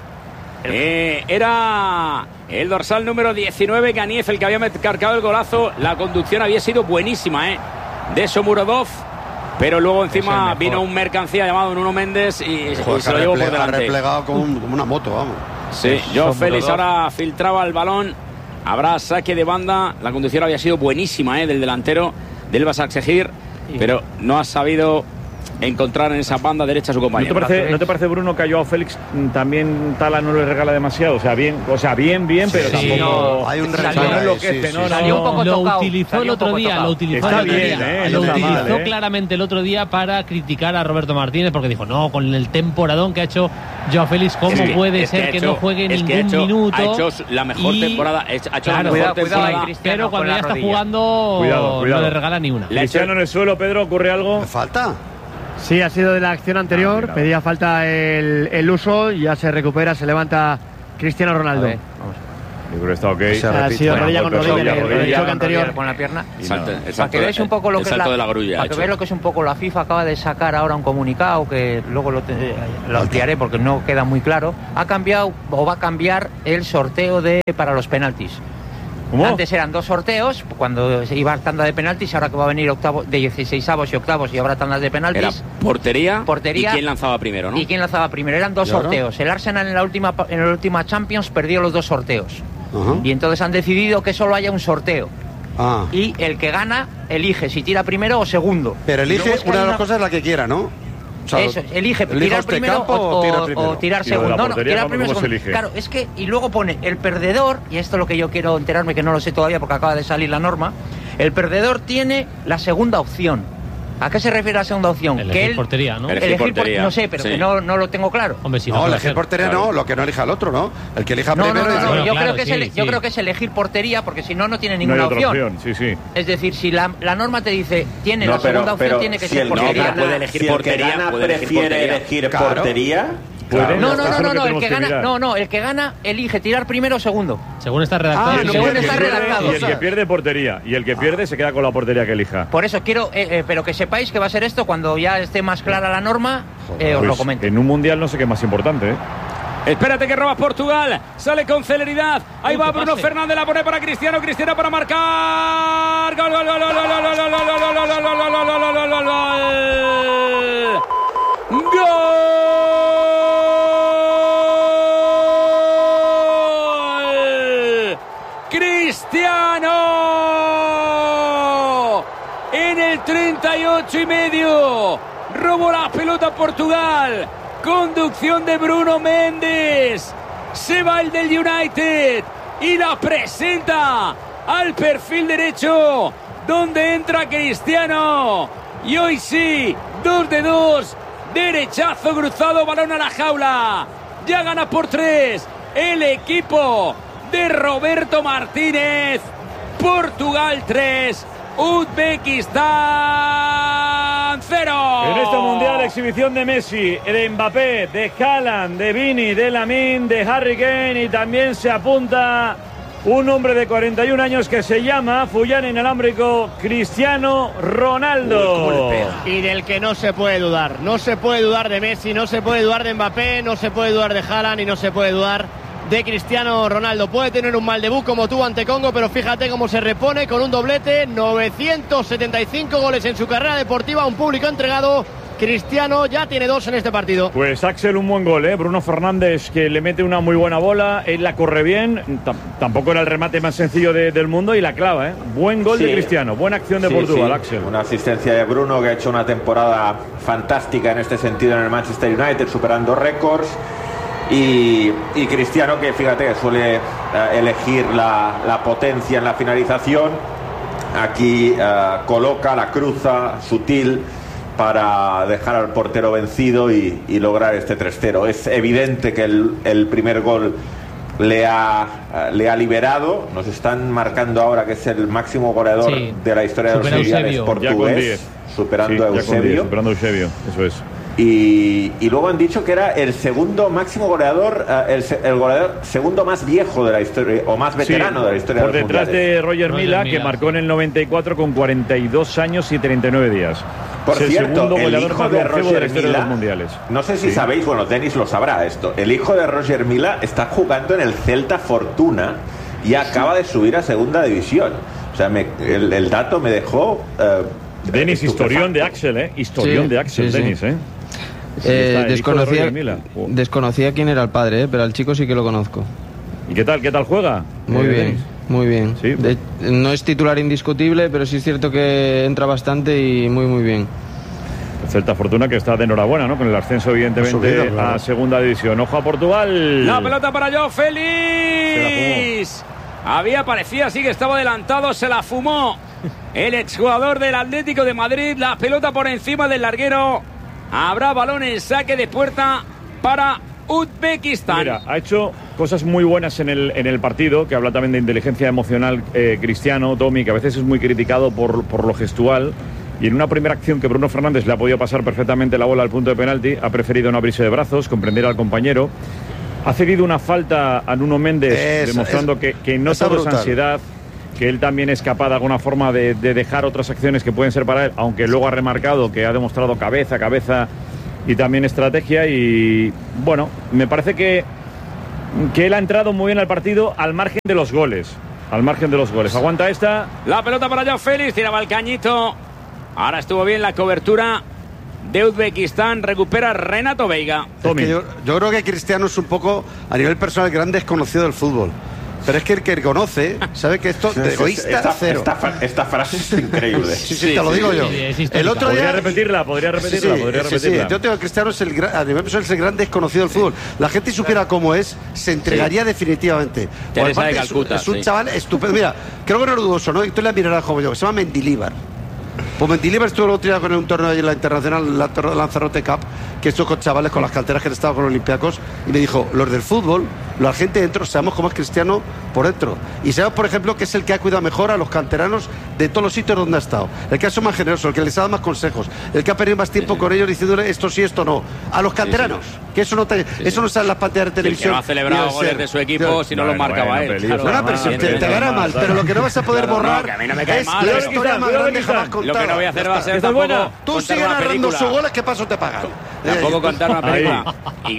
Speaker 11: Era el dorsal número 19, Ganiev, el que había marcado el golazo. La conducción había sido buenísima, de Shomurodov. Pero luego encima vino un mercancía llamado Nuno Méndez y se lo llevó por delante.
Speaker 6: Ha replegado como una moto, vamos.
Speaker 11: Sí, Joao Félix ahora filtraba el balón. Habrá saque de banda. La conducción había sido buenísima, del delantero del Başakşehir, pero no ha sabido encontrar en esa banda derecha a su compañero.
Speaker 3: ¿No te parece, Bruno, que a Joao Félix también Tala no le regala demasiado? O sea, bien, pero tampoco...
Speaker 6: No, hay un regalo.
Speaker 10: Lo utilizó el otro día, lo utilizó claramente el otro día para criticar a Roberto Martínez, porque dijo, no, con el temporadón que ha hecho Joao Félix, ¿cómo puede ser que no juegue ningún minuto?
Speaker 11: Ha hecho la mejor temporada.
Speaker 10: Pero cuando ya está jugando, no le regala ni una.
Speaker 3: Cristiano en el suelo, Pedro, ¿ocurre algo?
Speaker 6: ¿Me falta?
Speaker 5: Sí, ha sido de la acción anterior. Pedía falta el uso. Ya se recupera, se levanta Cristiano Ronaldo.
Speaker 3: Vamos. Yo creo que está ok.
Speaker 5: Ha sido rodilla con rodilla, el choque anterior.
Speaker 9: Con la pierna.
Speaker 11: Para que veáis un poco lo que es la grulla.
Speaker 9: Para que veáis lo que es un poco la FIFA, acaba de sacar ahora un comunicado que luego lo ampliaré porque no queda muy claro. Ha cambiado o va a cambiar el sorteo para los penaltis.
Speaker 3: ¿Cómo?
Speaker 9: Antes eran 2 sorteos, cuando iba a tanda de penaltis, ahora que va a venir de 16avos y octavos y habrá tandas de penaltis.
Speaker 11: Era portería y quién lanzaba primero, ¿no?
Speaker 9: Y quién lanzaba primero, eran 2 sorteos. El Arsenal en la última Champions perdió los 2 sorteos. Y entonces han decidido que solo haya un sorteo. Y el que gana elige si tira primero o segundo.
Speaker 6: Pero elige una de las cosas la que quiera, ¿no?
Speaker 9: O sea, eso, elige tirar primero o tirar segundo. No, tirar primero o segundo. Claro, es que, y luego pone el perdedor, y esto es lo que yo quiero enterarme, que no lo sé todavía porque acaba de salir la norma. El perdedor tiene la segunda opción. ¿A qué se refiere la segunda opción?
Speaker 10: Elegir portería, ¿no?
Speaker 9: Elegir portería. No sé, pero que no lo tengo claro.
Speaker 10: Hombre, si
Speaker 6: no, elegir portería no, lo que no elija el otro, ¿no? El que elija primero.
Speaker 9: No, yo creo que es elegir portería, porque si no tiene ninguna opción.
Speaker 3: Sí.
Speaker 9: Es decir, si la norma te dice tiene la segunda opción, tiene que ser portería.
Speaker 8: Puede elegir portería, prefiere elegir portería.
Speaker 9: El que gana elige tirar primero o segundo.
Speaker 10: Según está redactado.
Speaker 3: Y el que pierde portería. Y el que pierde se queda con la portería que elija.
Speaker 9: Por eso quiero, pero que sepáis que va a ser esto cuando ya esté más clara la norma, os lo comento.
Speaker 3: En un mundial no sé qué es más importante,
Speaker 11: Espérate que roba Portugal, sale con celeridad. Ahí va Bruno Fernández, la pone para Cristiano para marcar. Gol. Cristiano en el 38,5. Robó la pelota Portugal. Conducción de Bruno Méndez. Se va el del United y la presenta al perfil derecho, donde entra Cristiano. Y hoy sí, 2-2. Derechazo cruzado, balón a la jaula. Ya gana por 3 el equipo de Roberto Martínez. Portugal 3, Uzbekistán 0.
Speaker 3: En este mundial, exhibición de Messi, de Mbappé, de Haaland, de Vini, de Lamine, de Harry Kane, y también se apunta un hombre de 41 años que se llama Fullán inalámbrico, Cristiano Ronaldo.
Speaker 5: Y del que no se puede dudar. No se puede dudar de Messi, no se puede dudar de Mbappé, no se puede dudar de Haaland y no se puede dudar de Cristiano Ronaldo. Puede tener un mal debut como tuvo ante Congo, pero fíjate cómo se repone con un doblete, 975 goles en su carrera deportiva, un público entregado. Cristiano ya tiene 2 en este partido.
Speaker 3: Pues Axel, un buen gol, ¿eh? Bruno Fernández, que le mete una muy buena bola, él la corre bien, tampoco era el remate más sencillo del mundo y la clava, ¿eh? Buen gol de Cristiano, buena acción de Portugal, Axel.
Speaker 8: Una asistencia de Bruno, que ha hecho una temporada fantástica en este sentido en el Manchester United, superando récords. Y Cristiano, que fíjate, suele elegir la potencia en la finalización. Aquí coloca, la cruza, sutil, para dejar al portero vencido y lograr este 3-0. Es evidente que el primer gol le ha liberado. Nos están marcando ahora que es el máximo goleador de la historia de los mundiales portugués, superando a Eusebio.
Speaker 3: Superando a Eusebio, eso es.
Speaker 8: Y luego han dicho que era el segundo máximo goleador, el goleador segundo más viejo de la historia, o más veterano de la historia de los mundiales.
Speaker 3: Por detrás de Roger Milla, que marcó en el 94 con 42 años y 39 días.
Speaker 8: Por cierto, el hijo de Roger Milla,
Speaker 3: mundiales.
Speaker 8: No sé si sabéis, bueno, Denis lo sabrá esto. El hijo de Roger Milla está jugando en el Celta Fortuna y acaba de subir a segunda división. O sea, el dato me dejó...
Speaker 3: Denis, historión de Axel, ¿eh? Historión de Axel, Denis, ¿eh?
Speaker 7: Desconocía quién era el padre, pero al chico sí que lo conozco.
Speaker 3: ¿Y qué tal juega?
Speaker 7: Muy bien, muy bien.
Speaker 3: Sí,
Speaker 7: no es titular indiscutible, pero sí es cierto que entra bastante y muy bien.
Speaker 3: El Celta Fortuna, que está de enhorabuena, ¿no? Con el ascenso, evidentemente, a segunda división. Ojo a Portugal.
Speaker 11: La pelota para Joao Félix. Parecía así que estaba adelantado, se la fumó el exjugador del Atlético de Madrid. La pelota por encima del larguero. Habrá balón en saque de puerta para Uzbekistán.
Speaker 3: Mira, ha hecho cosas muy buenas en el partido, que habla también de inteligencia emocional Cristiano, Tommy, que a veces es muy criticado por lo gestual. Y en una primera acción que Bruno Fernández le ha podido pasar perfectamente la bola al punto de penalti, ha preferido no abrirse de brazos, comprender al compañero. Ha cedido una falta a Nuno Méndez, demostrando que no todo es ansiedad, que él también es capaz de alguna forma de dejar otras acciones que pueden ser para él, aunque luego ha remarcado que ha demostrado cabeza y también estrategia. Y bueno, me parece que él ha entrado muy bien al partido al margen de los goles. Aguanta esta.
Speaker 11: La pelota para Joao Félix, tiraba el cañito. Ahora estuvo bien la cobertura de Uzbekistán, recupera Renato Veiga.
Speaker 6: Es que yo creo que Cristiano es un poco, a nivel personal, gran desconocido del fútbol. Pero es que el que conoce sabe que esto de egoísta cero.
Speaker 8: Esta frase es increíble.
Speaker 6: Sí, te lo digo yo. El otro día...
Speaker 3: Podría repetirla.
Speaker 6: Yo tengo que Cristiano a nivel personal es el gran desconocido del fútbol. La gente supiera cómo es, se entregaría definitivamente.
Speaker 11: Teresa de Calcuta,
Speaker 6: es un chaval estupendo. Mira, creo que no es dudoso, ¿no? Y tú le mirarás como yo, que se llama Mendilibar. Pues Mendilibar estuvo el otro día con un torneo en la internacional, la Lanzarote Cup, que estuvo con chavales, con las canteras que han estado con los Olympiacos, y me dijo, los del fútbol, la gente dentro, sabemos cómo es Cristiano por dentro. Y sabemos, por ejemplo, que es el que ha cuidado mejor a los canteranos de todos los sitios donde ha estado. El que ha sido más generoso, el que les ha dado más consejos, el que ha perdido más tiempo con ellos diciéndole esto sí, esto no. A los canteranos, que eso no sale en las pantallas de televisión.
Speaker 11: Que no ha celebrado goles de su equipo si no lo marcaba él.
Speaker 6: Claro. Pero si te gana mal, pero lo que no vas a poder borrar
Speaker 11: que a mí no me cae mal,
Speaker 6: la historia más grande jamás contada.
Speaker 11: Lo que no voy a hacer va a ser tampoco
Speaker 6: tú sigues narrando sus goles, ¿qué paso te pagan?
Speaker 11: Tampoco contar una película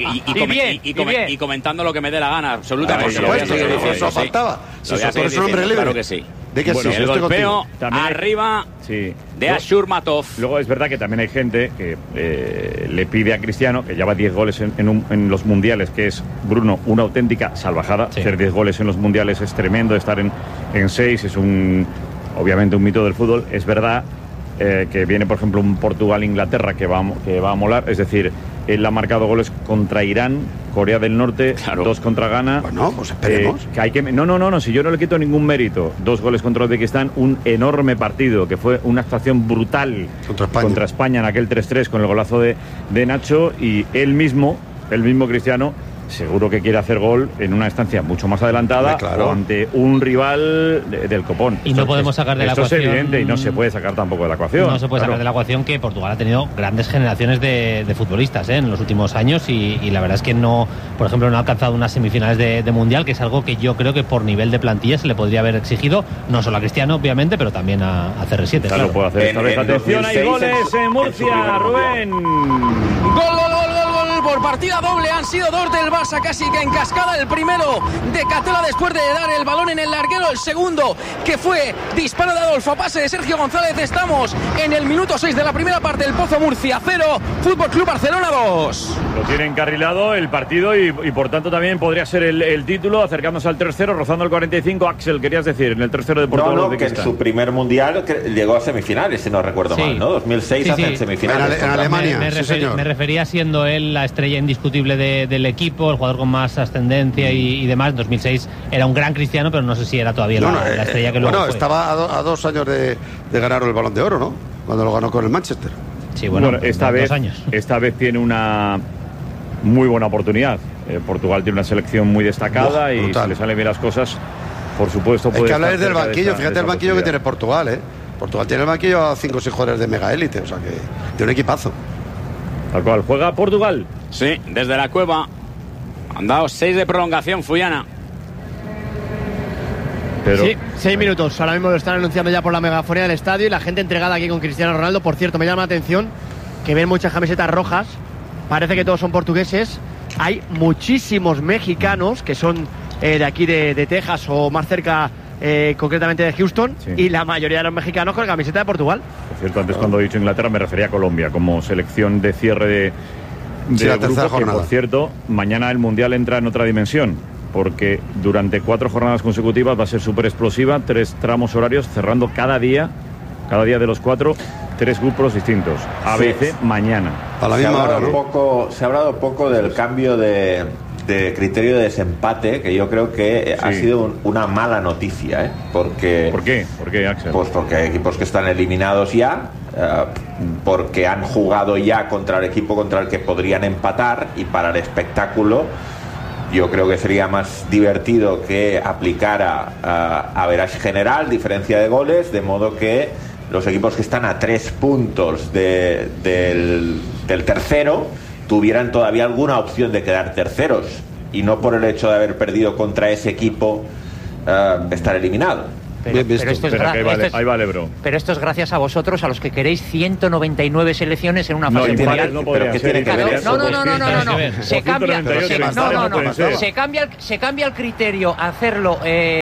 Speaker 11: y comentando lo que me dé la gana, absolutamente.
Speaker 6: Eso faltaba. Por eso hombre libre.
Speaker 11: Claro que sí.
Speaker 6: Bueno,
Speaker 11: el golpeo arriba de Ashurmatov.
Speaker 3: Luego es verdad que también hay gente que le pide a Cristiano, que lleva 10 goles en los mundiales, que es, Bruno, una auténtica salvajada. Hacer 10 goles en los mundiales es tremendo, estar en 6 es obviamente un mito del fútbol. Es verdad que viene, por ejemplo, un Portugal-Inglaterra que va a molar, es decir, él ha marcado goles contra Irán, Corea del Norte, 2 contra Ghana.
Speaker 6: Bueno, pues esperemos.
Speaker 3: No, si yo no le quito ningún mérito. 2 goles contra Uzbekistán, un enorme partido, que fue una actuación brutal contra España en aquel 3-3 con el golazo de Nacho, y él mismo Cristiano, seguro que quiere hacer gol en una estancia mucho más adelantada, o ante un rival del copón.
Speaker 10: Y no podemos sacar de la ecuación.
Speaker 3: Esto es evidente y no se puede sacar tampoco de la ecuación.
Speaker 10: No se puede sacar de la ecuación que Portugal ha tenido grandes generaciones de futbolistas en los últimos años y la verdad es que no, por ejemplo, no ha alcanzado unas semifinales de Mundial, que es algo que yo creo que por nivel de plantilla se le podría haber exigido, no solo a Cristiano, obviamente, pero también a CR7.
Speaker 3: Claro, puede hacer esta vez. Atención, hay goles en Murcia, Rubén.
Speaker 13: Gol gol por partida doble. Han sido dos del Barça casi que en cascada. El primero de Catela después de dar el balón en el larguero. El segundo que fue disparo de Adolfo, pase de Sergio González. Estamos en el minuto 6 de la primera parte. El Pozo Murcia 0, Fútbol Club Barcelona 2.
Speaker 3: Lo tiene encarrilado el partido y por tanto también podría ser el título, acercándose al 3-0, rozando el 45. Axel, querías decir, en el 3-0 de Portugal.
Speaker 8: No, que en su primer mundial llegó a semifinales, si no recuerdo mal, ¿no? 2006 hace semifinales.
Speaker 6: En Alemania,
Speaker 10: me refería siendo él la estrella indiscutible del equipo, el jugador con más ascendencia y demás. En 2006 era un gran Cristiano, pero no sé si era todavía la estrella que luego fue.
Speaker 6: Estaba a 2 años de ganar el Balón de Oro, ¿no? Cuando lo ganó con el Manchester.
Speaker 10: Sí, bueno,
Speaker 3: esta vez tiene una muy buena oportunidad. Portugal tiene una selección muy destacada y si le salen bien las cosas, por supuesto.
Speaker 6: Es que habláis del banquillo, fíjate el banquillo que tiene Portugal, ¿eh? Portugal tiene el banquillo a 5 o 6 jugadores de mega élite, o sea que tiene un equipazo.
Speaker 3: Tal cual, ¿juega Portugal?
Speaker 11: Sí, desde la cueva. Han dado 6 de prolongación, Fuyana.
Speaker 5: Sí, 6 minutos. Ahora mismo lo están anunciando ya por la megafonía del estadio y la gente entregada aquí con Cristiano Ronaldo. Por cierto, me llama la atención que ven muchas camisetas rojas. Parece que todos son portugueses. Hay muchísimos mexicanos que son de aquí de Texas o más cerca, concretamente de Houston, y la mayoría de los mexicanos con la camiseta de Portugal.
Speaker 3: Por cierto, antes cuando he dicho Inglaterra me refería a Colombia como selección de cierre de
Speaker 6: la tercera jornada.
Speaker 3: Que, por cierto, mañana el Mundial entra en otra dimensión, porque durante 4 jornadas consecutivas va a ser súper explosiva, 3 tramos horarios, cerrando cada día de los 4, 3 grupos distintos. ABC mañana.
Speaker 6: A la misma hora, ¿no?
Speaker 8: Se ha hablado poco del cambio de criterio de desempate, que yo creo que ha sido una mala noticia, ¿eh? Porque,
Speaker 3: ¿Por qué? ¿Por qué, Axel?
Speaker 8: Pues porque hay equipos que están eliminados ya, porque han jugado ya contra el equipo contra el que podrían empatar, y para el espectáculo yo creo que sería más divertido que aplicara average general, diferencia de goles, de modo que los equipos que están a 3 puntos del tercero tuvieran todavía alguna opción de quedar terceros, y no por el hecho de haber perdido contra ese equipo estar eliminado.
Speaker 13: Pero esto es
Speaker 3: ahí vale, bro.
Speaker 13: Pero esto es gracias a vosotros, a los que queréis 199 selecciones en una fase mundial.
Speaker 8: ¿Pero qué tiene que ver?
Speaker 13: No. Se cambia el criterio a hacerlo.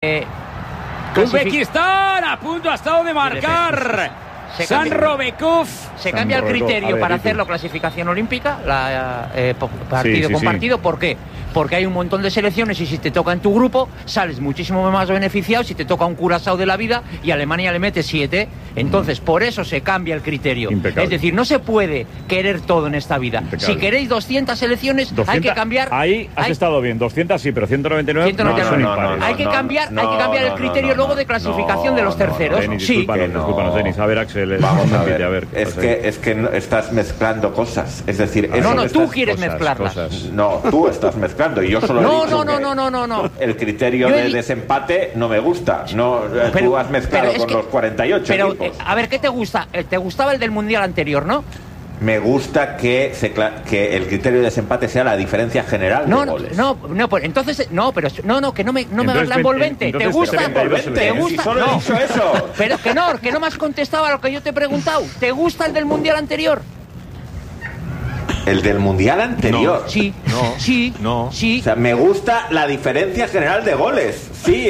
Speaker 11: Uzbekistán a punto ha estado de marcar. San Robekov.
Speaker 13: Se cambia el criterio para hacerlo clasificación olímpica, partido con partido. ¿Por qué? Porque hay un montón de selecciones y si te toca en tu grupo sales muchísimo más beneficiado. Si te toca un Curazao de la vida y Alemania le mete 7, entonces por eso se cambia el criterio.
Speaker 3: Impecable.
Speaker 13: Es decir, no se puede querer todo en esta vida.
Speaker 3: Impecable.
Speaker 13: Si queréis 200 selecciones,
Speaker 3: 200,
Speaker 13: hay que cambiar.
Speaker 3: Ahí has estado bien, 200 sí, pero 199 no.
Speaker 13: Hay que cambiar el criterio luego de clasificación de los terceros.
Speaker 3: Denis, discúlpanos, Denis. A ver, Axel,
Speaker 8: vamos a ver. Es que estás mezclando cosas. Es decir,
Speaker 13: tú quieres mezclarlas.
Speaker 8: No, tú estás mezclando. Y yo solo he dicho
Speaker 13: no.
Speaker 8: El criterio de desempate no me gusta. Tú has mezclado con los 48 equipos.
Speaker 13: A ver, ¿qué te gusta? ¿Te gustaba el del mundial anterior, no?
Speaker 8: Me gusta que el criterio de desempate sea la diferencia general de goles.
Speaker 13: Pues entonces que no me hagas la envolvente. ¿Te gusta?
Speaker 8: Si solo he dicho eso.
Speaker 13: Pero que no me has contestado a lo que yo te he preguntado. ¿Te gusta el del mundial anterior?
Speaker 8: ¿El del mundial anterior?
Speaker 13: Sí.
Speaker 8: O sea, me gusta la diferencia general de goles. Sí,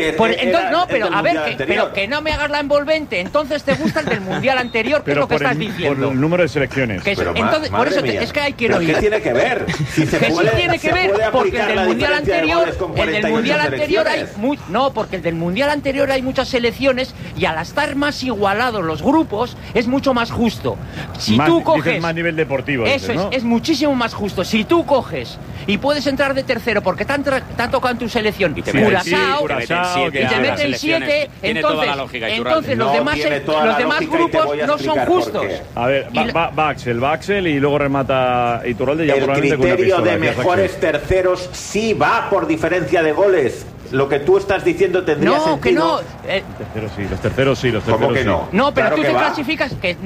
Speaker 8: pero que no me hagas la envolvente. Entonces te gusta el del mundial anterior, que es lo que estás diciendo.
Speaker 3: Por el número de selecciones.
Speaker 13: Entonces, por eso es que hay que ir.
Speaker 8: ¿Qué tiene que ver?
Speaker 13: Sí tiene que ver, porque el del mundial anterior porque el del mundial anterior hay muchas selecciones y al estar más igualados los grupos es mucho más justo. Si tú coges
Speaker 3: más nivel deportivo,
Speaker 13: eso es muchísimo más justo. Si tú coges y puedes entrar de tercero porque te han tocado en tu selección y
Speaker 11: Curazao
Speaker 13: y te meten 7, entonces los demás grupos no son justos.
Speaker 3: A ver, va Axel y luego remata Iturralde.
Speaker 8: El criterio de mejores terceros sí va por diferencia de goles. Lo que tú estás diciendo tendría sentido.
Speaker 3: Los terceros sí.
Speaker 8: ¿Cómo que no?
Speaker 13: No, pero tú te clasificas que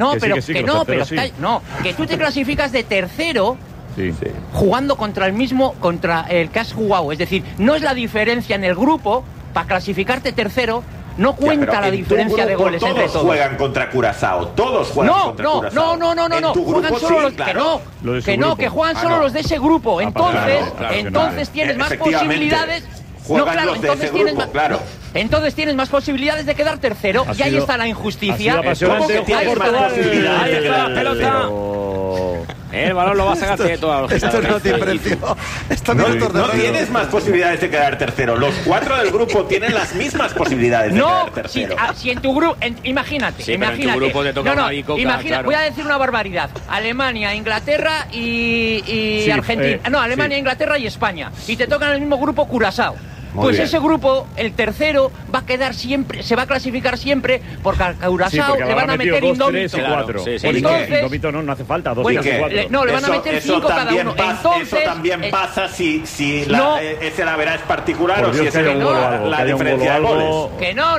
Speaker 13: tú te clasificas de tercero.
Speaker 3: Sí.
Speaker 13: Jugando contra el que has jugado. Es decir, no es la diferencia en el grupo para clasificarte tercero,
Speaker 9: No cuenta la diferencia de goles entre todos.
Speaker 8: Todos juegan contra Curazao. Todos juegan contra Curazao.
Speaker 9: No. Juegan solo los que juegan solo los de ese grupo. Entonces tienes más posibilidades. Entonces tienes más posibilidades de quedar tercero. Y ahí está la injusticia.
Speaker 8: ¿Cómo que tienes más posibilidades?
Speaker 11: Ahí está la pelota. El balón lo va a sacar de toda la
Speaker 6: Esto no tiene precio.
Speaker 8: No tienes más posibilidades de quedar tercero. Los 4 del grupo tienen las mismas posibilidades de quedar tercero.
Speaker 9: Si en tu grupo, imagínate.
Speaker 11: En tu grupo te toca una bicoca, claro.
Speaker 9: Voy a decir una barbaridad. Alemania, Inglaterra y Argentina. Alemania, Inglaterra y España. Y te tocan en el mismo grupo Curazao. Pues ese grupo, el tercero, va a quedar siempre, se va a clasificar siempre, porque al Curazao le van a meter indómito.
Speaker 3: Indómito no hace falta, 2, 3 y 4.
Speaker 9: No, le van a meter 5 cada uno.
Speaker 8: Eso también pasa si ese la es particular o si es la diferencia de goles.
Speaker 9: Que no.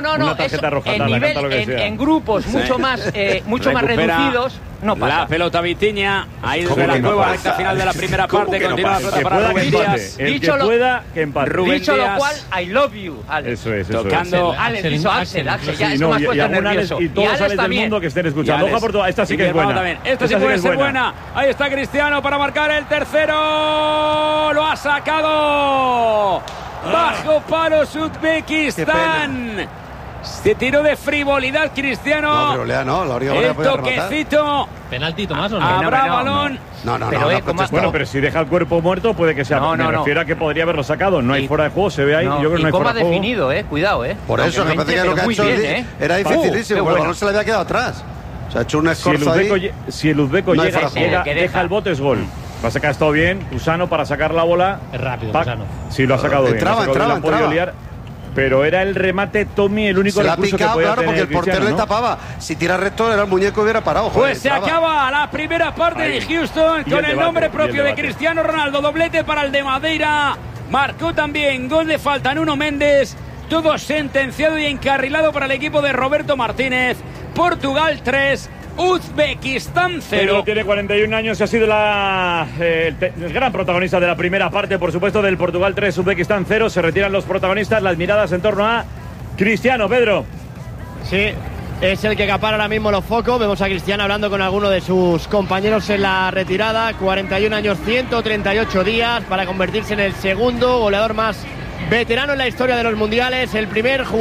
Speaker 9: En grupos mucho más reducidos. No pasa.
Speaker 11: La pelota Vitinha, ahí desde la nueva recta final de la primera parte, continúa la pelota para Rubén Díaz.
Speaker 3: El que pueda, que empate.
Speaker 9: Dicho lo cual, I love you, Alex.
Speaker 3: Eso es.
Speaker 11: Tocando
Speaker 9: Axel, ya esto me has puesto nervioso.
Speaker 3: Y todos los Alex del mundo que estén escuchando. Ojo por todo, esta sí que es buena.
Speaker 11: Esta sí puede ser buena. Ahí está Cristiano para marcar el tercero. Lo ha sacado. Bajo palo Uzbekistán. Se tiró de frivolidad Cristiano. El toquecito.
Speaker 10: Penalti, Tomás, ¿o no?
Speaker 11: Habrá balón.
Speaker 3: Pero si deja el cuerpo muerto, puede que sea. Me refiero a que podría haberlo sacado. No hay fuera de juego, se ve ahí. Yo creo que no hay fuera de juego.
Speaker 9: definido, cuidado,
Speaker 6: Por eso, me parece que lo que ha hecho era dificilísimo. El balón se le había quedado atrás. O sea, ha hecho un escorzo ahí.
Speaker 3: Si el uzbeco deja el bote, es gol. Va a sacar esto bien. Usano para sacar la bola.
Speaker 10: Es rápido, Usano.
Speaker 3: Sí, lo ha sacado bien.
Speaker 6: Entraba.
Speaker 3: Pero era el remate, Tommy, el único recurso que podía tener
Speaker 6: porque el portero le tapaba. Si tira recto, era el muñeco hubiera parado.
Speaker 11: Pues se acaba la primera parte de Houston con el nombre propio de Cristiano Ronaldo. Doblete para el de Madeira. Marcó también gol de falta Nuno Méndez. Todo sentenciado y encarrilado para el equipo de Roberto Martínez. Portugal 3. Uzbekistán 0.
Speaker 3: Tiene 41 años y ha sido el gran protagonista de la primera parte, por supuesto, del Portugal 3, Uzbekistán 0. Se retiran los protagonistas, las miradas en torno a Cristiano. Pedro.
Speaker 5: Sí, es el que acapara ahora mismo los focos. Vemos a Cristiano hablando con alguno de sus compañeros en la retirada. 41 años, 138 días para convertirse en el segundo goleador más veterano en la historia de los mundiales. El primer jugador